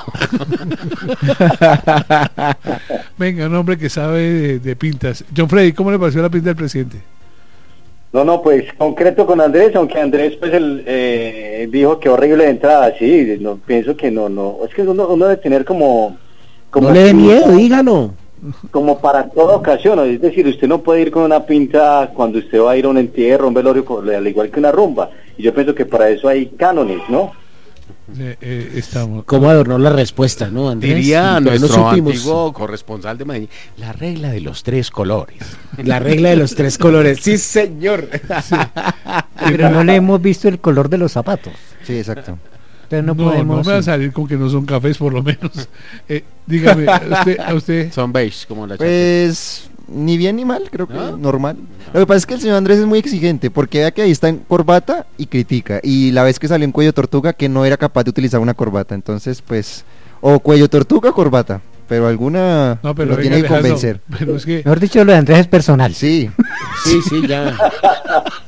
venga, un hombre que sabe de, de pintas. John Freddy, ¿cómo le pareció la pinta del presidente? No, no, pues concreto con Andrés, aunque Andrés pues el, eh, dijo que horrible de entrada, sí, no, pienso que no, no, es que uno, uno debe tener como... como No le dé miedo, dígalo. como para toda ocasión, es decir, usted no puede ir con una pinta cuando usted va a ir a un entierro, un velorio, al igual que una rumba, y yo pienso que para eso hay cánones, ¿no? Eh, eh, estamos. ¿Cómo adornó la respuesta, no, Andrés? Diría Pero no nuestro supimos. antiguo corresponsal de Medellín, la regla de los tres colores. La regla de los tres colores. Sí, señor. Pero no le hemos visto el color de los zapatos. Sí, exacto. Entonces no, No, no, podemos... me va a salir con que no son cafés, por lo menos. Eh, dígame, a usted, a usted Son beige, como la chaqueta. Pues ni bien ni mal, creo que ¿No? normal. Lo que pasa es que el señor Andrés es muy exigente, porque vea que ahí está en corbata y critica. Y la vez que salió en cuello tortuga, que no era capaz de utilizar una corbata. Entonces, pues, o cuello tortuga o corbata. Pero alguna no, pero lo venga, tiene que Alejandro, convencer. pero es que Mejor dicho, lo de Andrés es personal. Sí, Sí, sí, ya.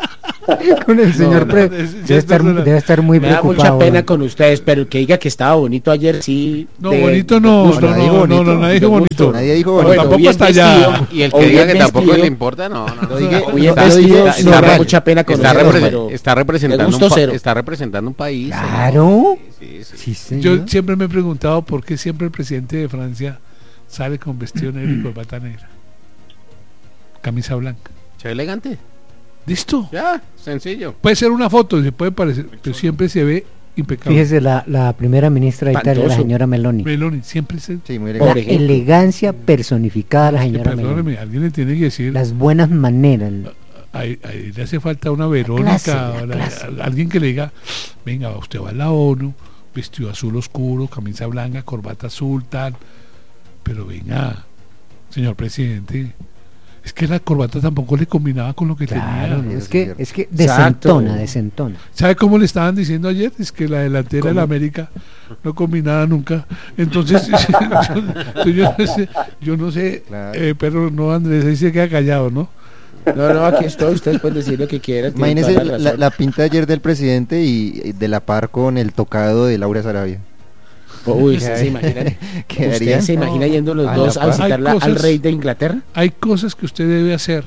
con el señor no, pre- es- ya debe, es estar, personal. debe estar muy Me da preocupado. mucha pena ¿no? con ustedes, pero el que diga que estaba bonito ayer sí. No, de- bonito de no, gusto. no, nadie no, dijo no, no, bonito. nadie dijo De bonito. gusto. Nadie dijo Bueno, bonito. tampoco bien está vestido, allá. Y el o que diga que bien tampoco vestido. le importa, no, no. No diga- O bien no vestido, diga- no está me da re- mucha pena con está, ustedes, repre- pero está representando de gusto un pa- cero. está representando un país. Claro. Sí, sí. Sí, señor. Yo siempre me he preguntado por qué siempre el presidente de Francia sale con vestido negro y corbata negra. Camisa blanca. Se ve elegante. ¿Listo? Ya, sencillo. Puede ser una foto, se puede parecer, pero siempre se ve impecable. Fíjese, la, la primera ministra de Italia, la Espantoso. señora Meloni. Meloni, siempre se... Sí, muy La elegante. Por ejemplo. elegancia personificada de la que, señora Meloni. perdóneme, alguien le tiene que decir... Las buenas maneras. el- Ahí, ahí le hace falta una Verónica, clase, la o la- clase. a- alguien que le diga, venga, usted va a la ONU, vestido azul oscuro, camisa blanca, corbata azul, tal, pero venga, señor presidente, es que la corbata tampoco le combinaba con lo que Claro, tenía. es es que, cierto. es que Exacto. desentona, desentona. ¿Sabe cómo le estaban diciendo ayer? Es que la delantera de la América no combinaba nunca. Entonces, yo, yo no sé, yo no sé Claro. eh, pero no, Andrés, ahí se queda callado, ¿no? No, no, aquí estoy, ustedes pueden decir lo que quieran. tienen Imagínese toda la la, razón. la pinta ayer del presidente y, y de la par con el tocado de Laura Sarabia. Uy, ¿ustedes se imaginan? Quedaría. ¿Ustedes se imagina yendo los A dos la a par. visitarla Hay al cosas- rey de Inglaterra? Hay cosas que usted debe hacer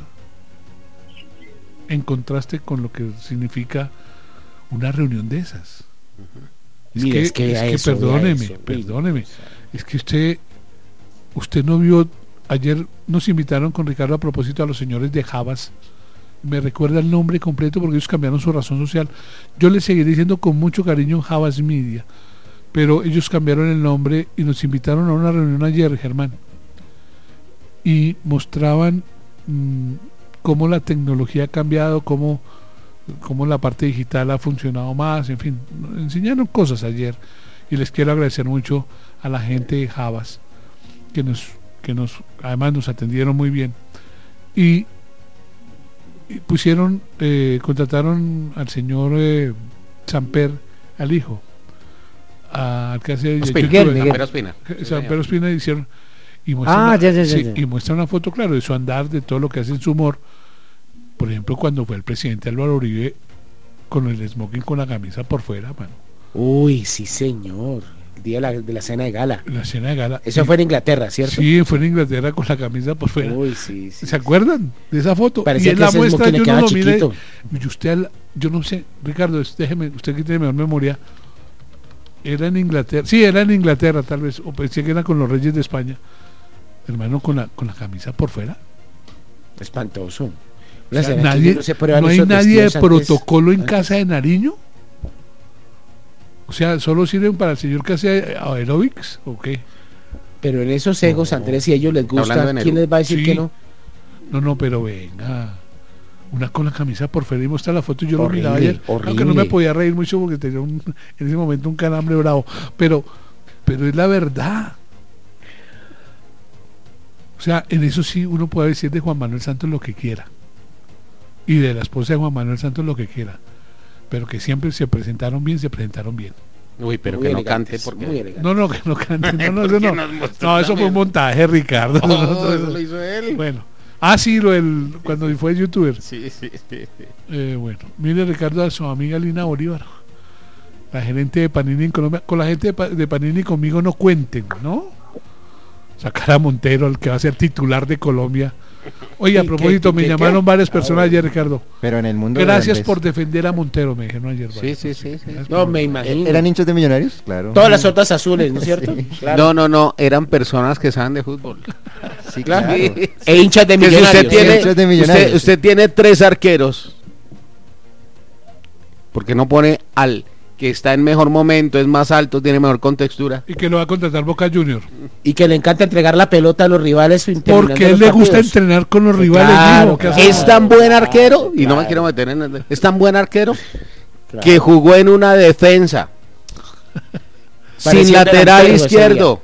en contraste con lo que significa una reunión de esas. Es Mire, que, es que es a que eso, perdóneme, a eso, perdóneme. Es que usted, usted no vio, ayer nos invitaron con Ricardo a propósito a los señores de Javas. Me recuerda el nombre completo porque ellos cambiaron su razón social. Yo les seguiré diciendo con mucho cariño Javas Media, pero ellos cambiaron el nombre y nos invitaron a una reunión ayer, Germán. Y mostraban mmm, cómo la tecnología ha cambiado, cómo, cómo la parte digital ha funcionado más, en fin, enseñaron cosas ayer y les quiero agradecer mucho a la gente de Javas que nos, que nos además nos atendieron muy bien y, y pusieron, eh, contrataron al señor eh, Samper, al hijo, a- al que hace Ospina, Miguel, youtuber, Miguel. Pero Ospina. Sí, San señor. Pedro Espina hicieron y muestra Ah, una, ya, ya, ya, sí, ya. y muestra una foto, claro, de su andar, de todo lo que hace en su humor. Por ejemplo, cuando fue el presidente Álvaro Uribe con el smoking con la camisa por fuera, mano, Uy, sí, señor. El día de la, de la cena de gala. la cena de gala. Eso Y- fue en Inglaterra, ¿cierto? Sí, fue en Inglaterra con la camisa por fuera. Uy, sí, sí. ¿Se acuerdan de esa foto? Parecía y él que la ese muestra, smoking le yo no quedaba lo mire. chiquito. Y usted, al- yo no sé, Ricardo, es- déjeme, usted que tiene mejor memoria. Era en Inglaterra, sí, era en Inglaterra tal vez, o pensé que era con los Reyes de España. Hermano, con la, con la camisa por fuera. Espantoso. O Una sea, cena que nadie, no se prueban no hay esos nadie de vestidos antes- protocolo en antes. casa de Nariño. O sea, ¿solo sirven para el señor que hace aerobics o qué? Pero en esos egos, Andrés, si a ellos les hablando gusta, de Nerú. ¿quién les va a decir Sí. que no? No, no, pero venga. Una con la camisa por fuera y muestra la foto. Yo lo Horrible, miraba ayer. Aunque no me horrible. podía reír mucho porque tenía un- en ese momento un calambre bravo. Pero, pero es la verdad. O sea, en eso sí uno puede decir de Juan Manuel Santos lo que quiera. Y de la esposa de Juan Manuel Santos lo que quiera. Pero que siempre se presentaron bien, se presentaron bien. Uy, pero Muy que no elegantes, cante porque... muy elegantes. No, no, que no canten. No, no, eso ¿Por qué no. nos mostró No, eso fue un también? montaje, Ricardo. Oh, No, no, eso no. lo hizo él. Bueno. Ah, sí, lo del, cuando fue youtuber. Sí, sí, sí, sí. Eh, bueno, mire Ricardo a su amiga Lina Bolívar, la gerente de Panini en Colombia. Con la gente de, Pa- de Panini conmigo no cuenten, ¿no? Sacar a Montero, el que va a ser titular de Colombia. Oye, a ¿Y qué- propósito, y me qué- llamaron qué? varias Ah, personas bueno. ayer, Ricardo. Pero en el mundo de Gracias Andrés. por defender a Montero, me dijeron ayer. Sí, varios. sí, sí, sí. Gracias No, por- me imagino. ¿Eran hinchas de Millonarios? Claro. Todas las otras azules, ¿no es cierto? Claro. No, no, no, eran personas que saben de fútbol. Sí, claro. E hinchas de Que si millonarios. usted tiene, Hinchas de Millonarios, usted, usted sí. tiene tres arqueros, porque no pone al que está en mejor momento, es más alto, tiene mejor contextura? Y que lo va a contratar Boca Junior. Y que le encanta entregar la pelota a los rivales. terminando Porque a él los le gusta partidos. entrenar con los rivales. Claro, mijo, ¿qué claro. hacemos? Es tan buen arquero, y no me Claro. quiero meter en el... Es tan buen arquero Claro. que jugó en una defensa Parecía sin un lateral delantero ese izquierdo.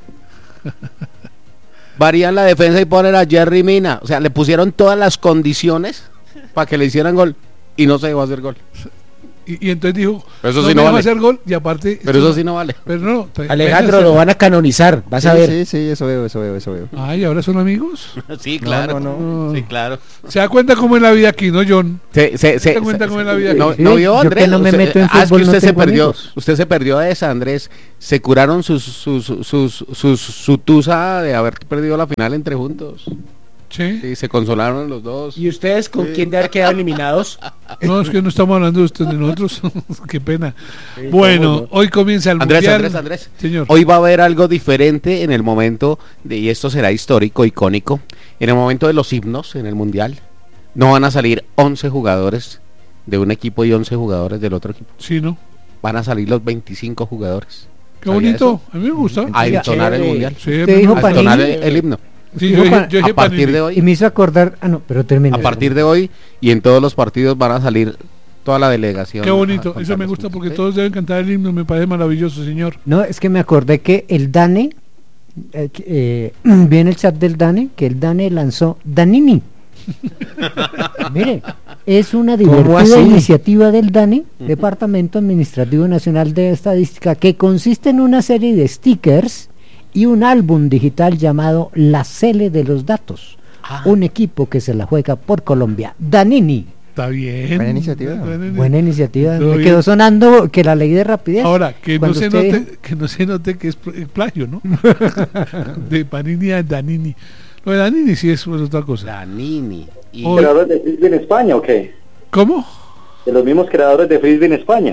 Varían la defensa y ponen a Jerry Mina. O sea, le pusieron todas las condiciones para que le hicieran gol y no se dejó hacer gol. Y, y entonces dijo, Pero eso no sí me no dejo vale. hacer gol y aparte... Pero eso sí no vale. Pero no, te- Alejandro, venga, lo van a canonizar, vas a Sí, ver. sí, sí, eso veo, eso veo, eso veo. Ay, ¿ahora son amigos? Sí, No, claro. no, no. Sí, claro. ¿Se da cuenta cómo es la vida aquí, no, John? Se, se, se, ¿Te cuenta se- cómo es la vida no, aquí? no Sí, vio, yo Andrés. que no me Usted- meto en ah, es que fútbol, no usted se tengo perdió. amigos. Usted se perdió de esa, Andrés. Se curaron sus, sus, sus, sus, sus tusa de haber perdido la final entre juntos. Sí. Sí, se consolaron los dos. ¿Y ustedes con quién de haber quedado eliminados? No, es que no estamos hablando de usted, de nosotros. Qué pena. Sí, Bueno, cómo no. hoy comienza el Andrés, Mundial. Andrés, Andrés. Señor. Hoy va a haber algo diferente en el momento, de, y esto será histórico, icónico, en el momento de los himnos en el Mundial. No van a salir once jugadores de un equipo y once jugadores del otro equipo. Sí, ¿no? Van a salir los veinticinco jugadores. Qué ¿Sabía bonito. eso? A mí me gusta. A Oiga, entonar el chévere. Mundial. Sí, a mí ¿Usted me dijo gusta. A entonar Panini? el, el himno. Sí, Dijo yo, dije- Juan- yo dije A partir Panini. de Y hoy, me hizo acordar, ah no, pero termine. a partir de hoy y en todos los partidos van a salir toda la delegación. Qué a bonito. contar Eso me los gusta himnos. porque Sí. todos deben cantar el himno. Me parece maravilloso, señor. No, es que me acordé que el Dane, eh, que, eh, vi en el chat del Dane, que el Dane lanzó Danini. Mire, es una ¿Cómo divertida así? iniciativa del DANE, Departamento Administrativo Nacional de Estadística, que consiste en una serie de stickers y un álbum digital llamado La Cele de los Datos, Ah. un equipo que se la juega por Colombia. Danini, Está bien. Buena iniciativa. buena iniciativa. Todo Me bien. quedó sonando que la ley de rapidez. Ahora, que no, Cuando se usted note, dijo- que no se note que es pl- eh, plagio, ¿no? De Panini a Danini. Lo de Danini sí es otra cosa. Danini. Y Hoy- ¿Creadores de frisbee en España o qué? ¿Cómo? De los mismos creadores de frisbee en España.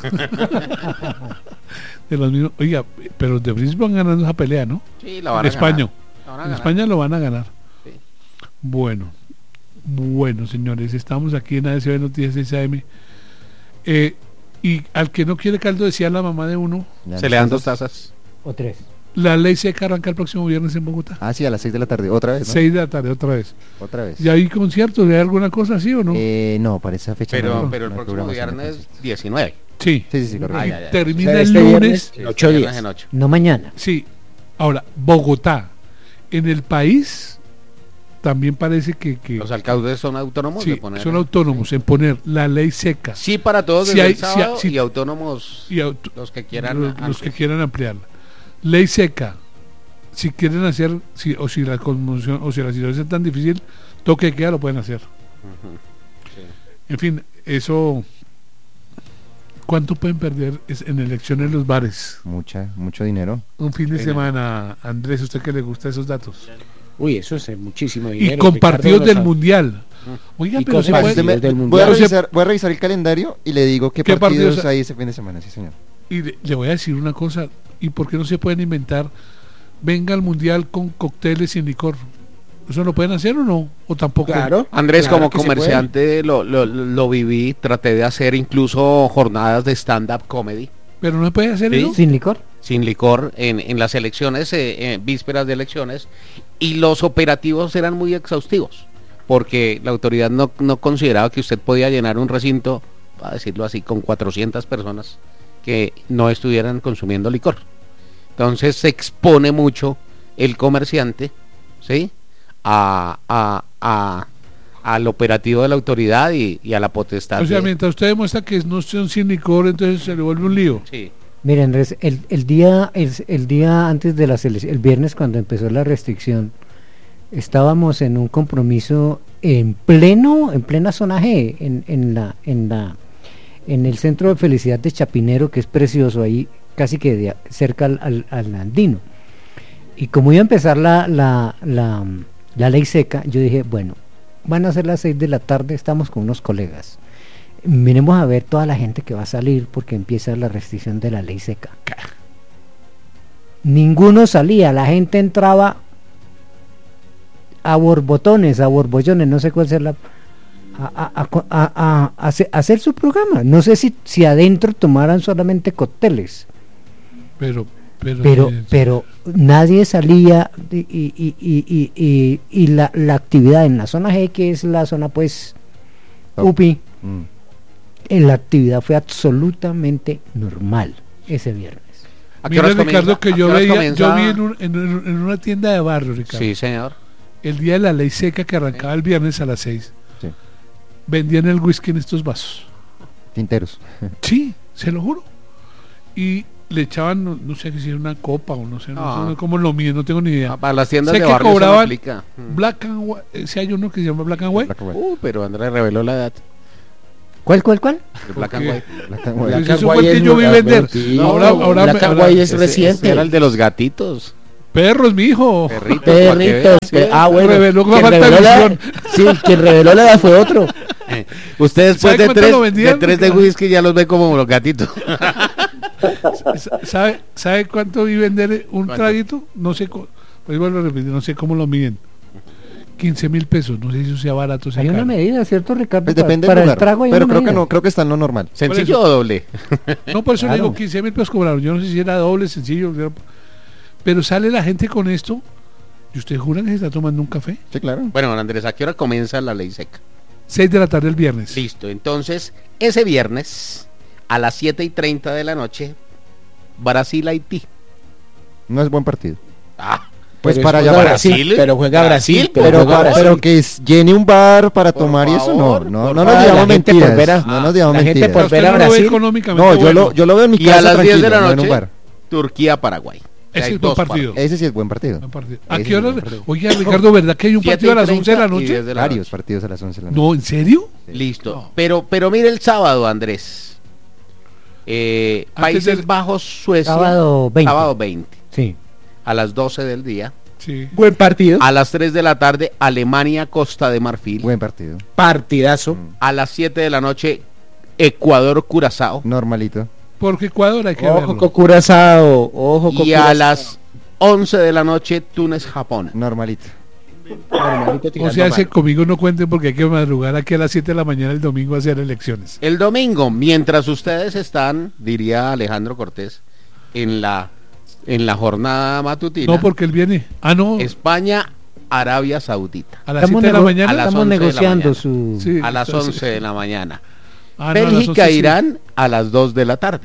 De los mismos. Oiga, pero los de Brisbane van ganando esa pelea, ¿no? sí, la van En a España. ganar. La van a En ganar. España lo van a ganar. Sí. Bueno, bueno, señores, estamos aquí en A S B Noticias seis A M. Eh, y al que no quiere caldo, decía la mamá de uno, Ya Se no le dan sé. dos tazas. O tres. la ley seca arranca el próximo viernes en Bogotá. Ah, sí, a las seis de la tarde, otra vez, ¿no? Seis de la tarde, otra vez. Otra vez. ¿Y hay conciertos? ¿Hay alguna cosa así o no? Eh, no, para esa fecha Pero, no, pero el no hay próximo programación de viernes conciertos. diecinueve. Sí. Sí, sí, sí, correcto. Ay, Y ay, ay. termina O sea, el este lunes. viernes- Sí, Ocho viernes días. en ocho. No mañana. Sí. Ahora, Bogotá. En el país también parece que, que Los alcaldes son autónomos sí, de poner. son autónomos en poner la ley seca. Sí, para todos Sí desde hay- el sí sábado hay- sí- y autónomos Y auto- los que quieran. los, los que antes. quieran ampliarla. Ley seca. Si quieren hacer, si, o si la conmoción, o si la situación es tan difícil, toque de queda lo pueden hacer. Ujú. Sí. En fin, eso. ¿Cuánto pueden perder es- en elecciones los bares? Mucha, mucho dinero. Un fin de Sí, semana, Andrés, ¿usted que le gusta esos datos? Uy, eso es muchísimo dinero. Y con Ricardo partidos lo del sabe. Mundial. Oiga, Y pero con se partidos puede, del voy, a Mundial. revisar, voy a revisar el calendario y le digo qué, ¿Qué partidos, partidos? hay ese fin de semana, sí señor. y le, le voy a decir una cosa, ¿y por qué no se pueden inventar? Venga al Mundial con cócteles sin licor. ¿Eso lo pueden hacer o no? ¿O tampoco? Claro. Andrés, claro como que se comerciante, lo, lo, lo viví, traté de hacer incluso jornadas de stand-up comedy Pero no se puede hacer Sí. eso. Sin licor. sin licor en, en las elecciones, eh, en vísperas de elecciones, y los operativos eran muy exhaustivos, porque la autoridad no, no consideraba que usted podía llenar un recinto, a decirlo así, con cuatrocientas personas que no estuvieran consumiendo licor. Entonces se expone mucho el comerciante, ¿sí? A, a, a- al operativo de la autoridad y, y a la potestad. O sea, de- mientras usted demuestra que no son sin licor, entonces se le vuelve un lío. sí. Mira, Andrés, el, el día el, el día antes de las elecciones, el viernes cuando empezó la restricción, estábamos en un compromiso en pleno, en plena zona G, en, en la, en la, en el centro de felicidad de Chapinero, que es precioso ahí, casi que de a- cerca al, al, al Andino. Y como iba a empezar la, la, la, la ley seca, yo dije, bueno, van a ser las seis de la tarde, estamos con unos colegas. Miremos a ver toda la gente que va a salir porque empieza la restricción de la ley seca. Ninguno salía, la gente entraba a borbotones, a borbollones, no sé cuál sea la... A, a- a- a- a- a hacer- a hacer su programa. No sé si, si adentro tomaran solamente cócteles, Pero, pero, pero eh, pero nadie salía y, y, y, y, y- y la, la actividad en la zona G, que es la zona pues Top. U P I, Mm. eh, la actividad fue absolutamente normal ese viernes. ¿A qué mira, horas comienza? Ricardo, que ¿A qué yo horas veía, comienza? yo vi en, un- en un- en una tienda de barrio, Ricardo, Sí, señor. el día de la ley seca que arrancaba el viernes a las seis, Sí. vendían el whisky en estos vasos. Tinteros. Sí, se lo juro. Y le echaban, no, no sé si era una copa o no sé, no Ah. sé cómo lo miden, no tengo ni idea. Ah, para las tiendas Sé de que barrio eso no cobraban aplica. Mm. Black and White, eh, si hay uno que se llama Black and White. Black and White. Uh, pero Andrés reveló la edad. ¿Cuál, cuál, cuál? El Black and qué? White. Black and White. Pues Black eso and fue el White que es yo vi muy- vender. mentira. Ahora- ahora Black me- and ahora- White es Ese- reciente. ese era el de los gatitos. Perros, mi hijo. Perritos. para que Perritos. vean. pe- Ah, bueno. Reveló una Quien falta de reveló la- visión. Sí, quien reveló la edad fue otro. Usted después ¿Sabe de cuánto tres, lo vendían? de tres de whisky ya los ve como los gatitos. ¿Sabe, ¿Sabe cuánto vi vender un ¿Cuánto? traguito? No sé, co- pues vuelvo a repetir, no sé cómo lo miden. quince mil pesos, no sé si eso sea barato o sea Hay una caro. medida, ¿cierto, Ricardo? Pues Pa- depende para del el lugar, trago hay pero una creo que medida. no, creo que está en lo normal. ¿Sencillo o doble? No, por eso le Claro. digo quince mil pesos cobraron. Yo no sé si era doble, sencillo. era- Pero sale la gente con esto y usted jura que se está tomando un café. Sí, claro. Bueno, don Andrés, ¿a qué hora comienza la ley seca? seis de la tarde el viernes. Listo, entonces, ese viernes, a las siete y treinta de la noche, Brasil-Haití. No es buen partido. Ah, Pues Pero para juega allá para Brasil, Brasil. pero juega Brasil, Brasil, pero, Pero, juega para- Brasil. pero que es- llene un bar para Por tomar y eso no, favor, no, por no nos favor. digamos La gente por mentiras, ver a- no nos digamos la gente mentiras. por Usted ver a no lo ve Brasil. económicamente No, yo bueno. lo, yo lo veo en mi y casa a las diez de tranquilo, la no en un noche, bar. Turquía-Paraguay. O sea, Ese hay es buen dos partido. Ese sí es buen partido. Buen partido. ¿A Ese qué sí es hora? buen partido. Oye, Ricardo, ¿verdad que hay un siete partido a y las once de la treinta y noche? diez de la Varios noche. partidos a las once de la noche. No, ¿en serio? Listo. No. Pero, pero mire el sábado, Andrés. Eh, Antes Países del- Bajos, Suecia. Sábado veinte. Sábado veinte. Sí. A las doce del día. Sí. Buen partido. A las tres de la tarde, Alemania, Costa de Marfil. Buen partido. Partidazo. A las siete de la noche, Ecuador, Curazao. Normalito. Porque Ecuador hay que Ojo verlo. con Curazao. Ojo con Y a Curazao. las once de la noche, Túnez, Japón. Normalito. Hermanito O tirando sea, ese mano. conmigo no cuenten porque hay que madrugar aquí a las siete de la mañana el domingo a hacer elecciones. El domingo, mientras ustedes están, diría Alejandro Cortés, en la, en la jornada matutina, No, porque él viene. Ah, no. España, Arabia Saudita. A las Estamos, siete de la nego- mañana. a las estamos once de la negociando mañana. su... Sí, A las entonces- once de la mañana. Ah, no, a las Bélgica, once sí. Irán, a las dos de la tarde.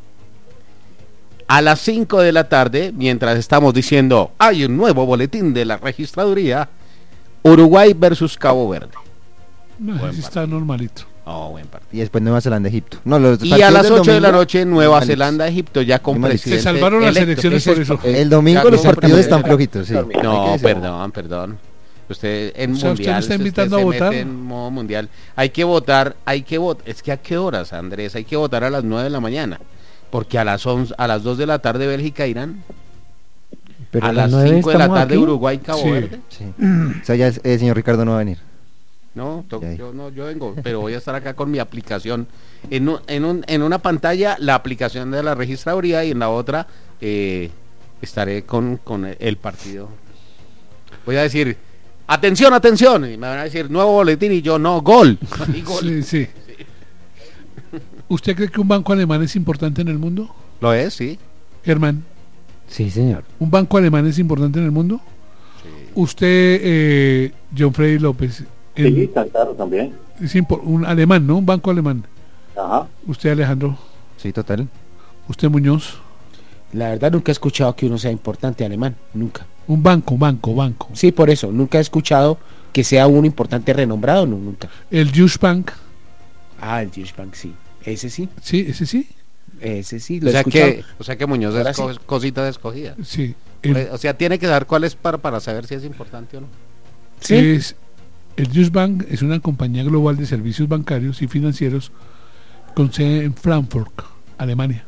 A las cinco de la tarde, mientras estamos diciendo, hay un nuevo boletín de la registraduría, Uruguay versus Cabo Verde. No, Buen ese está normalito. Oh, buen partido. Y después Nueva Zelanda, Egipto. No, los Y partidos a las del ocho de la domingo, noche, Nueva normalitos. Zelanda, Egipto, ya con Muy malitos. presidente Se salvaron las electo. elecciones Ese por es- eso. eh, El domingo Ya los no, partidos pero- están flojitos, sí. No, Hay que No, decirlo. perdón, perdón. Usted en O sea, usted me mundial, está usted invitando se a mete votar. en modo mundial. Hay que votar, hay que votar. Es que a qué horas, Andrés, hay que votar a las nueve de la mañana, porque a las once, a las dos de la tarde Bélgica, Irán, Pero a las las nueve cinco de la estamos tarde aquí. Uruguay, Cabo Sí. Verde. Sí. O sea, ya es- el señor Ricardo no va a venir. No, to- Ya. yo no, yo vengo, pero voy a estar acá con mi aplicación. En, un- en, un- en una pantalla la aplicación de la registraduría y en la otra eh, estaré con, con el partido. Voy a decir, atención, atención, y me van a decir nuevo boletín y yo no, gol. Y gol. Sí, sí. ¿Usted cree que un banco alemán es importante en el mundo? Lo es, sí. Germán, Sí, señor. ¿un banco alemán es importante en el mundo? Usted, eh, John Freddy López, el- Sí, tan claro también. es impor- un alemán, ¿no? Un banco alemán. Ajá. Usted, Alejandro, Sí, total. usted, Muñoz, La verdad nunca he escuchado que uno sea importante alemán. Nunca. un banco, banco, banco. Sí, por eso. Nunca he escuchado que sea un importante renombrado. No, nunca. El Deutsche Bank, Ah, el Deutsche Bank, sí. Ese sí. sí, ese sí, Ese sí. Lo O he sea, escuchado. que, o sea que Muñoz Ahora es co- sí. cosita de escogida. sí. El, O sea, tiene que dar cuál es para, para saber si es importante o no. Sí. es, el Deutsche Bank es una compañía global de servicios bancarios y financieros con sede en Frankfurt, Alemania.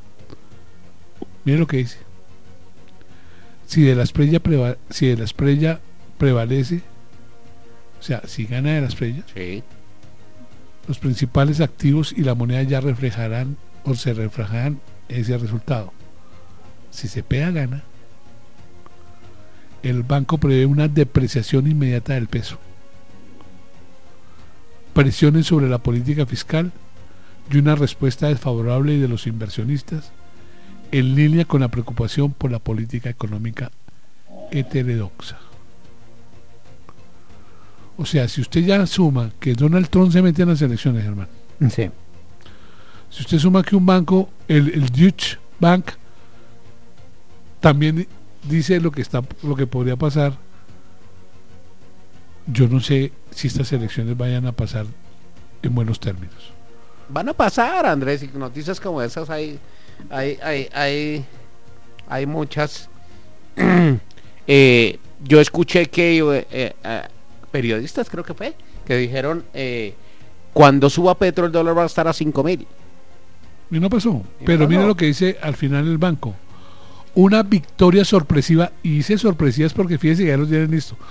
Mire lo que dice. Si de la Esprella preva- si de la Esprella prevalece, o sea, si gana de la Esprella, Sí. los principales activos y la moneda ya reflejarán o se reflejarán ese resultado. Si Cepeda gana, el banco prevé una depreciación inmediata del peso, presiones sobre la política fiscal y una respuesta desfavorable de los inversionistas en línea con la preocupación por la política económica heterodoxa. O sea, si usted ya suma que Donald Trump se mete en las elecciones, hermano, Sí. si usted suma que un banco, el, el Deutsche Bank, también dice lo que está, lo que podría pasar, yo no sé si estas elecciones vayan a pasar en buenos términos. Van a pasar, Andrés, y noticias como esas hay, hay, hay, hay, hay muchas. eh, yo escuché que eh, eh, periodistas, creo que fue, que dijeron, eh, cuando suba Petro el dólar va a estar a cinco mil. Y no pasó. Y Pero no mire pasó. lo que dice al final el banco. Una victoria sorpresiva, y dice sorpresivas porque fíjese que ya los tienen listo.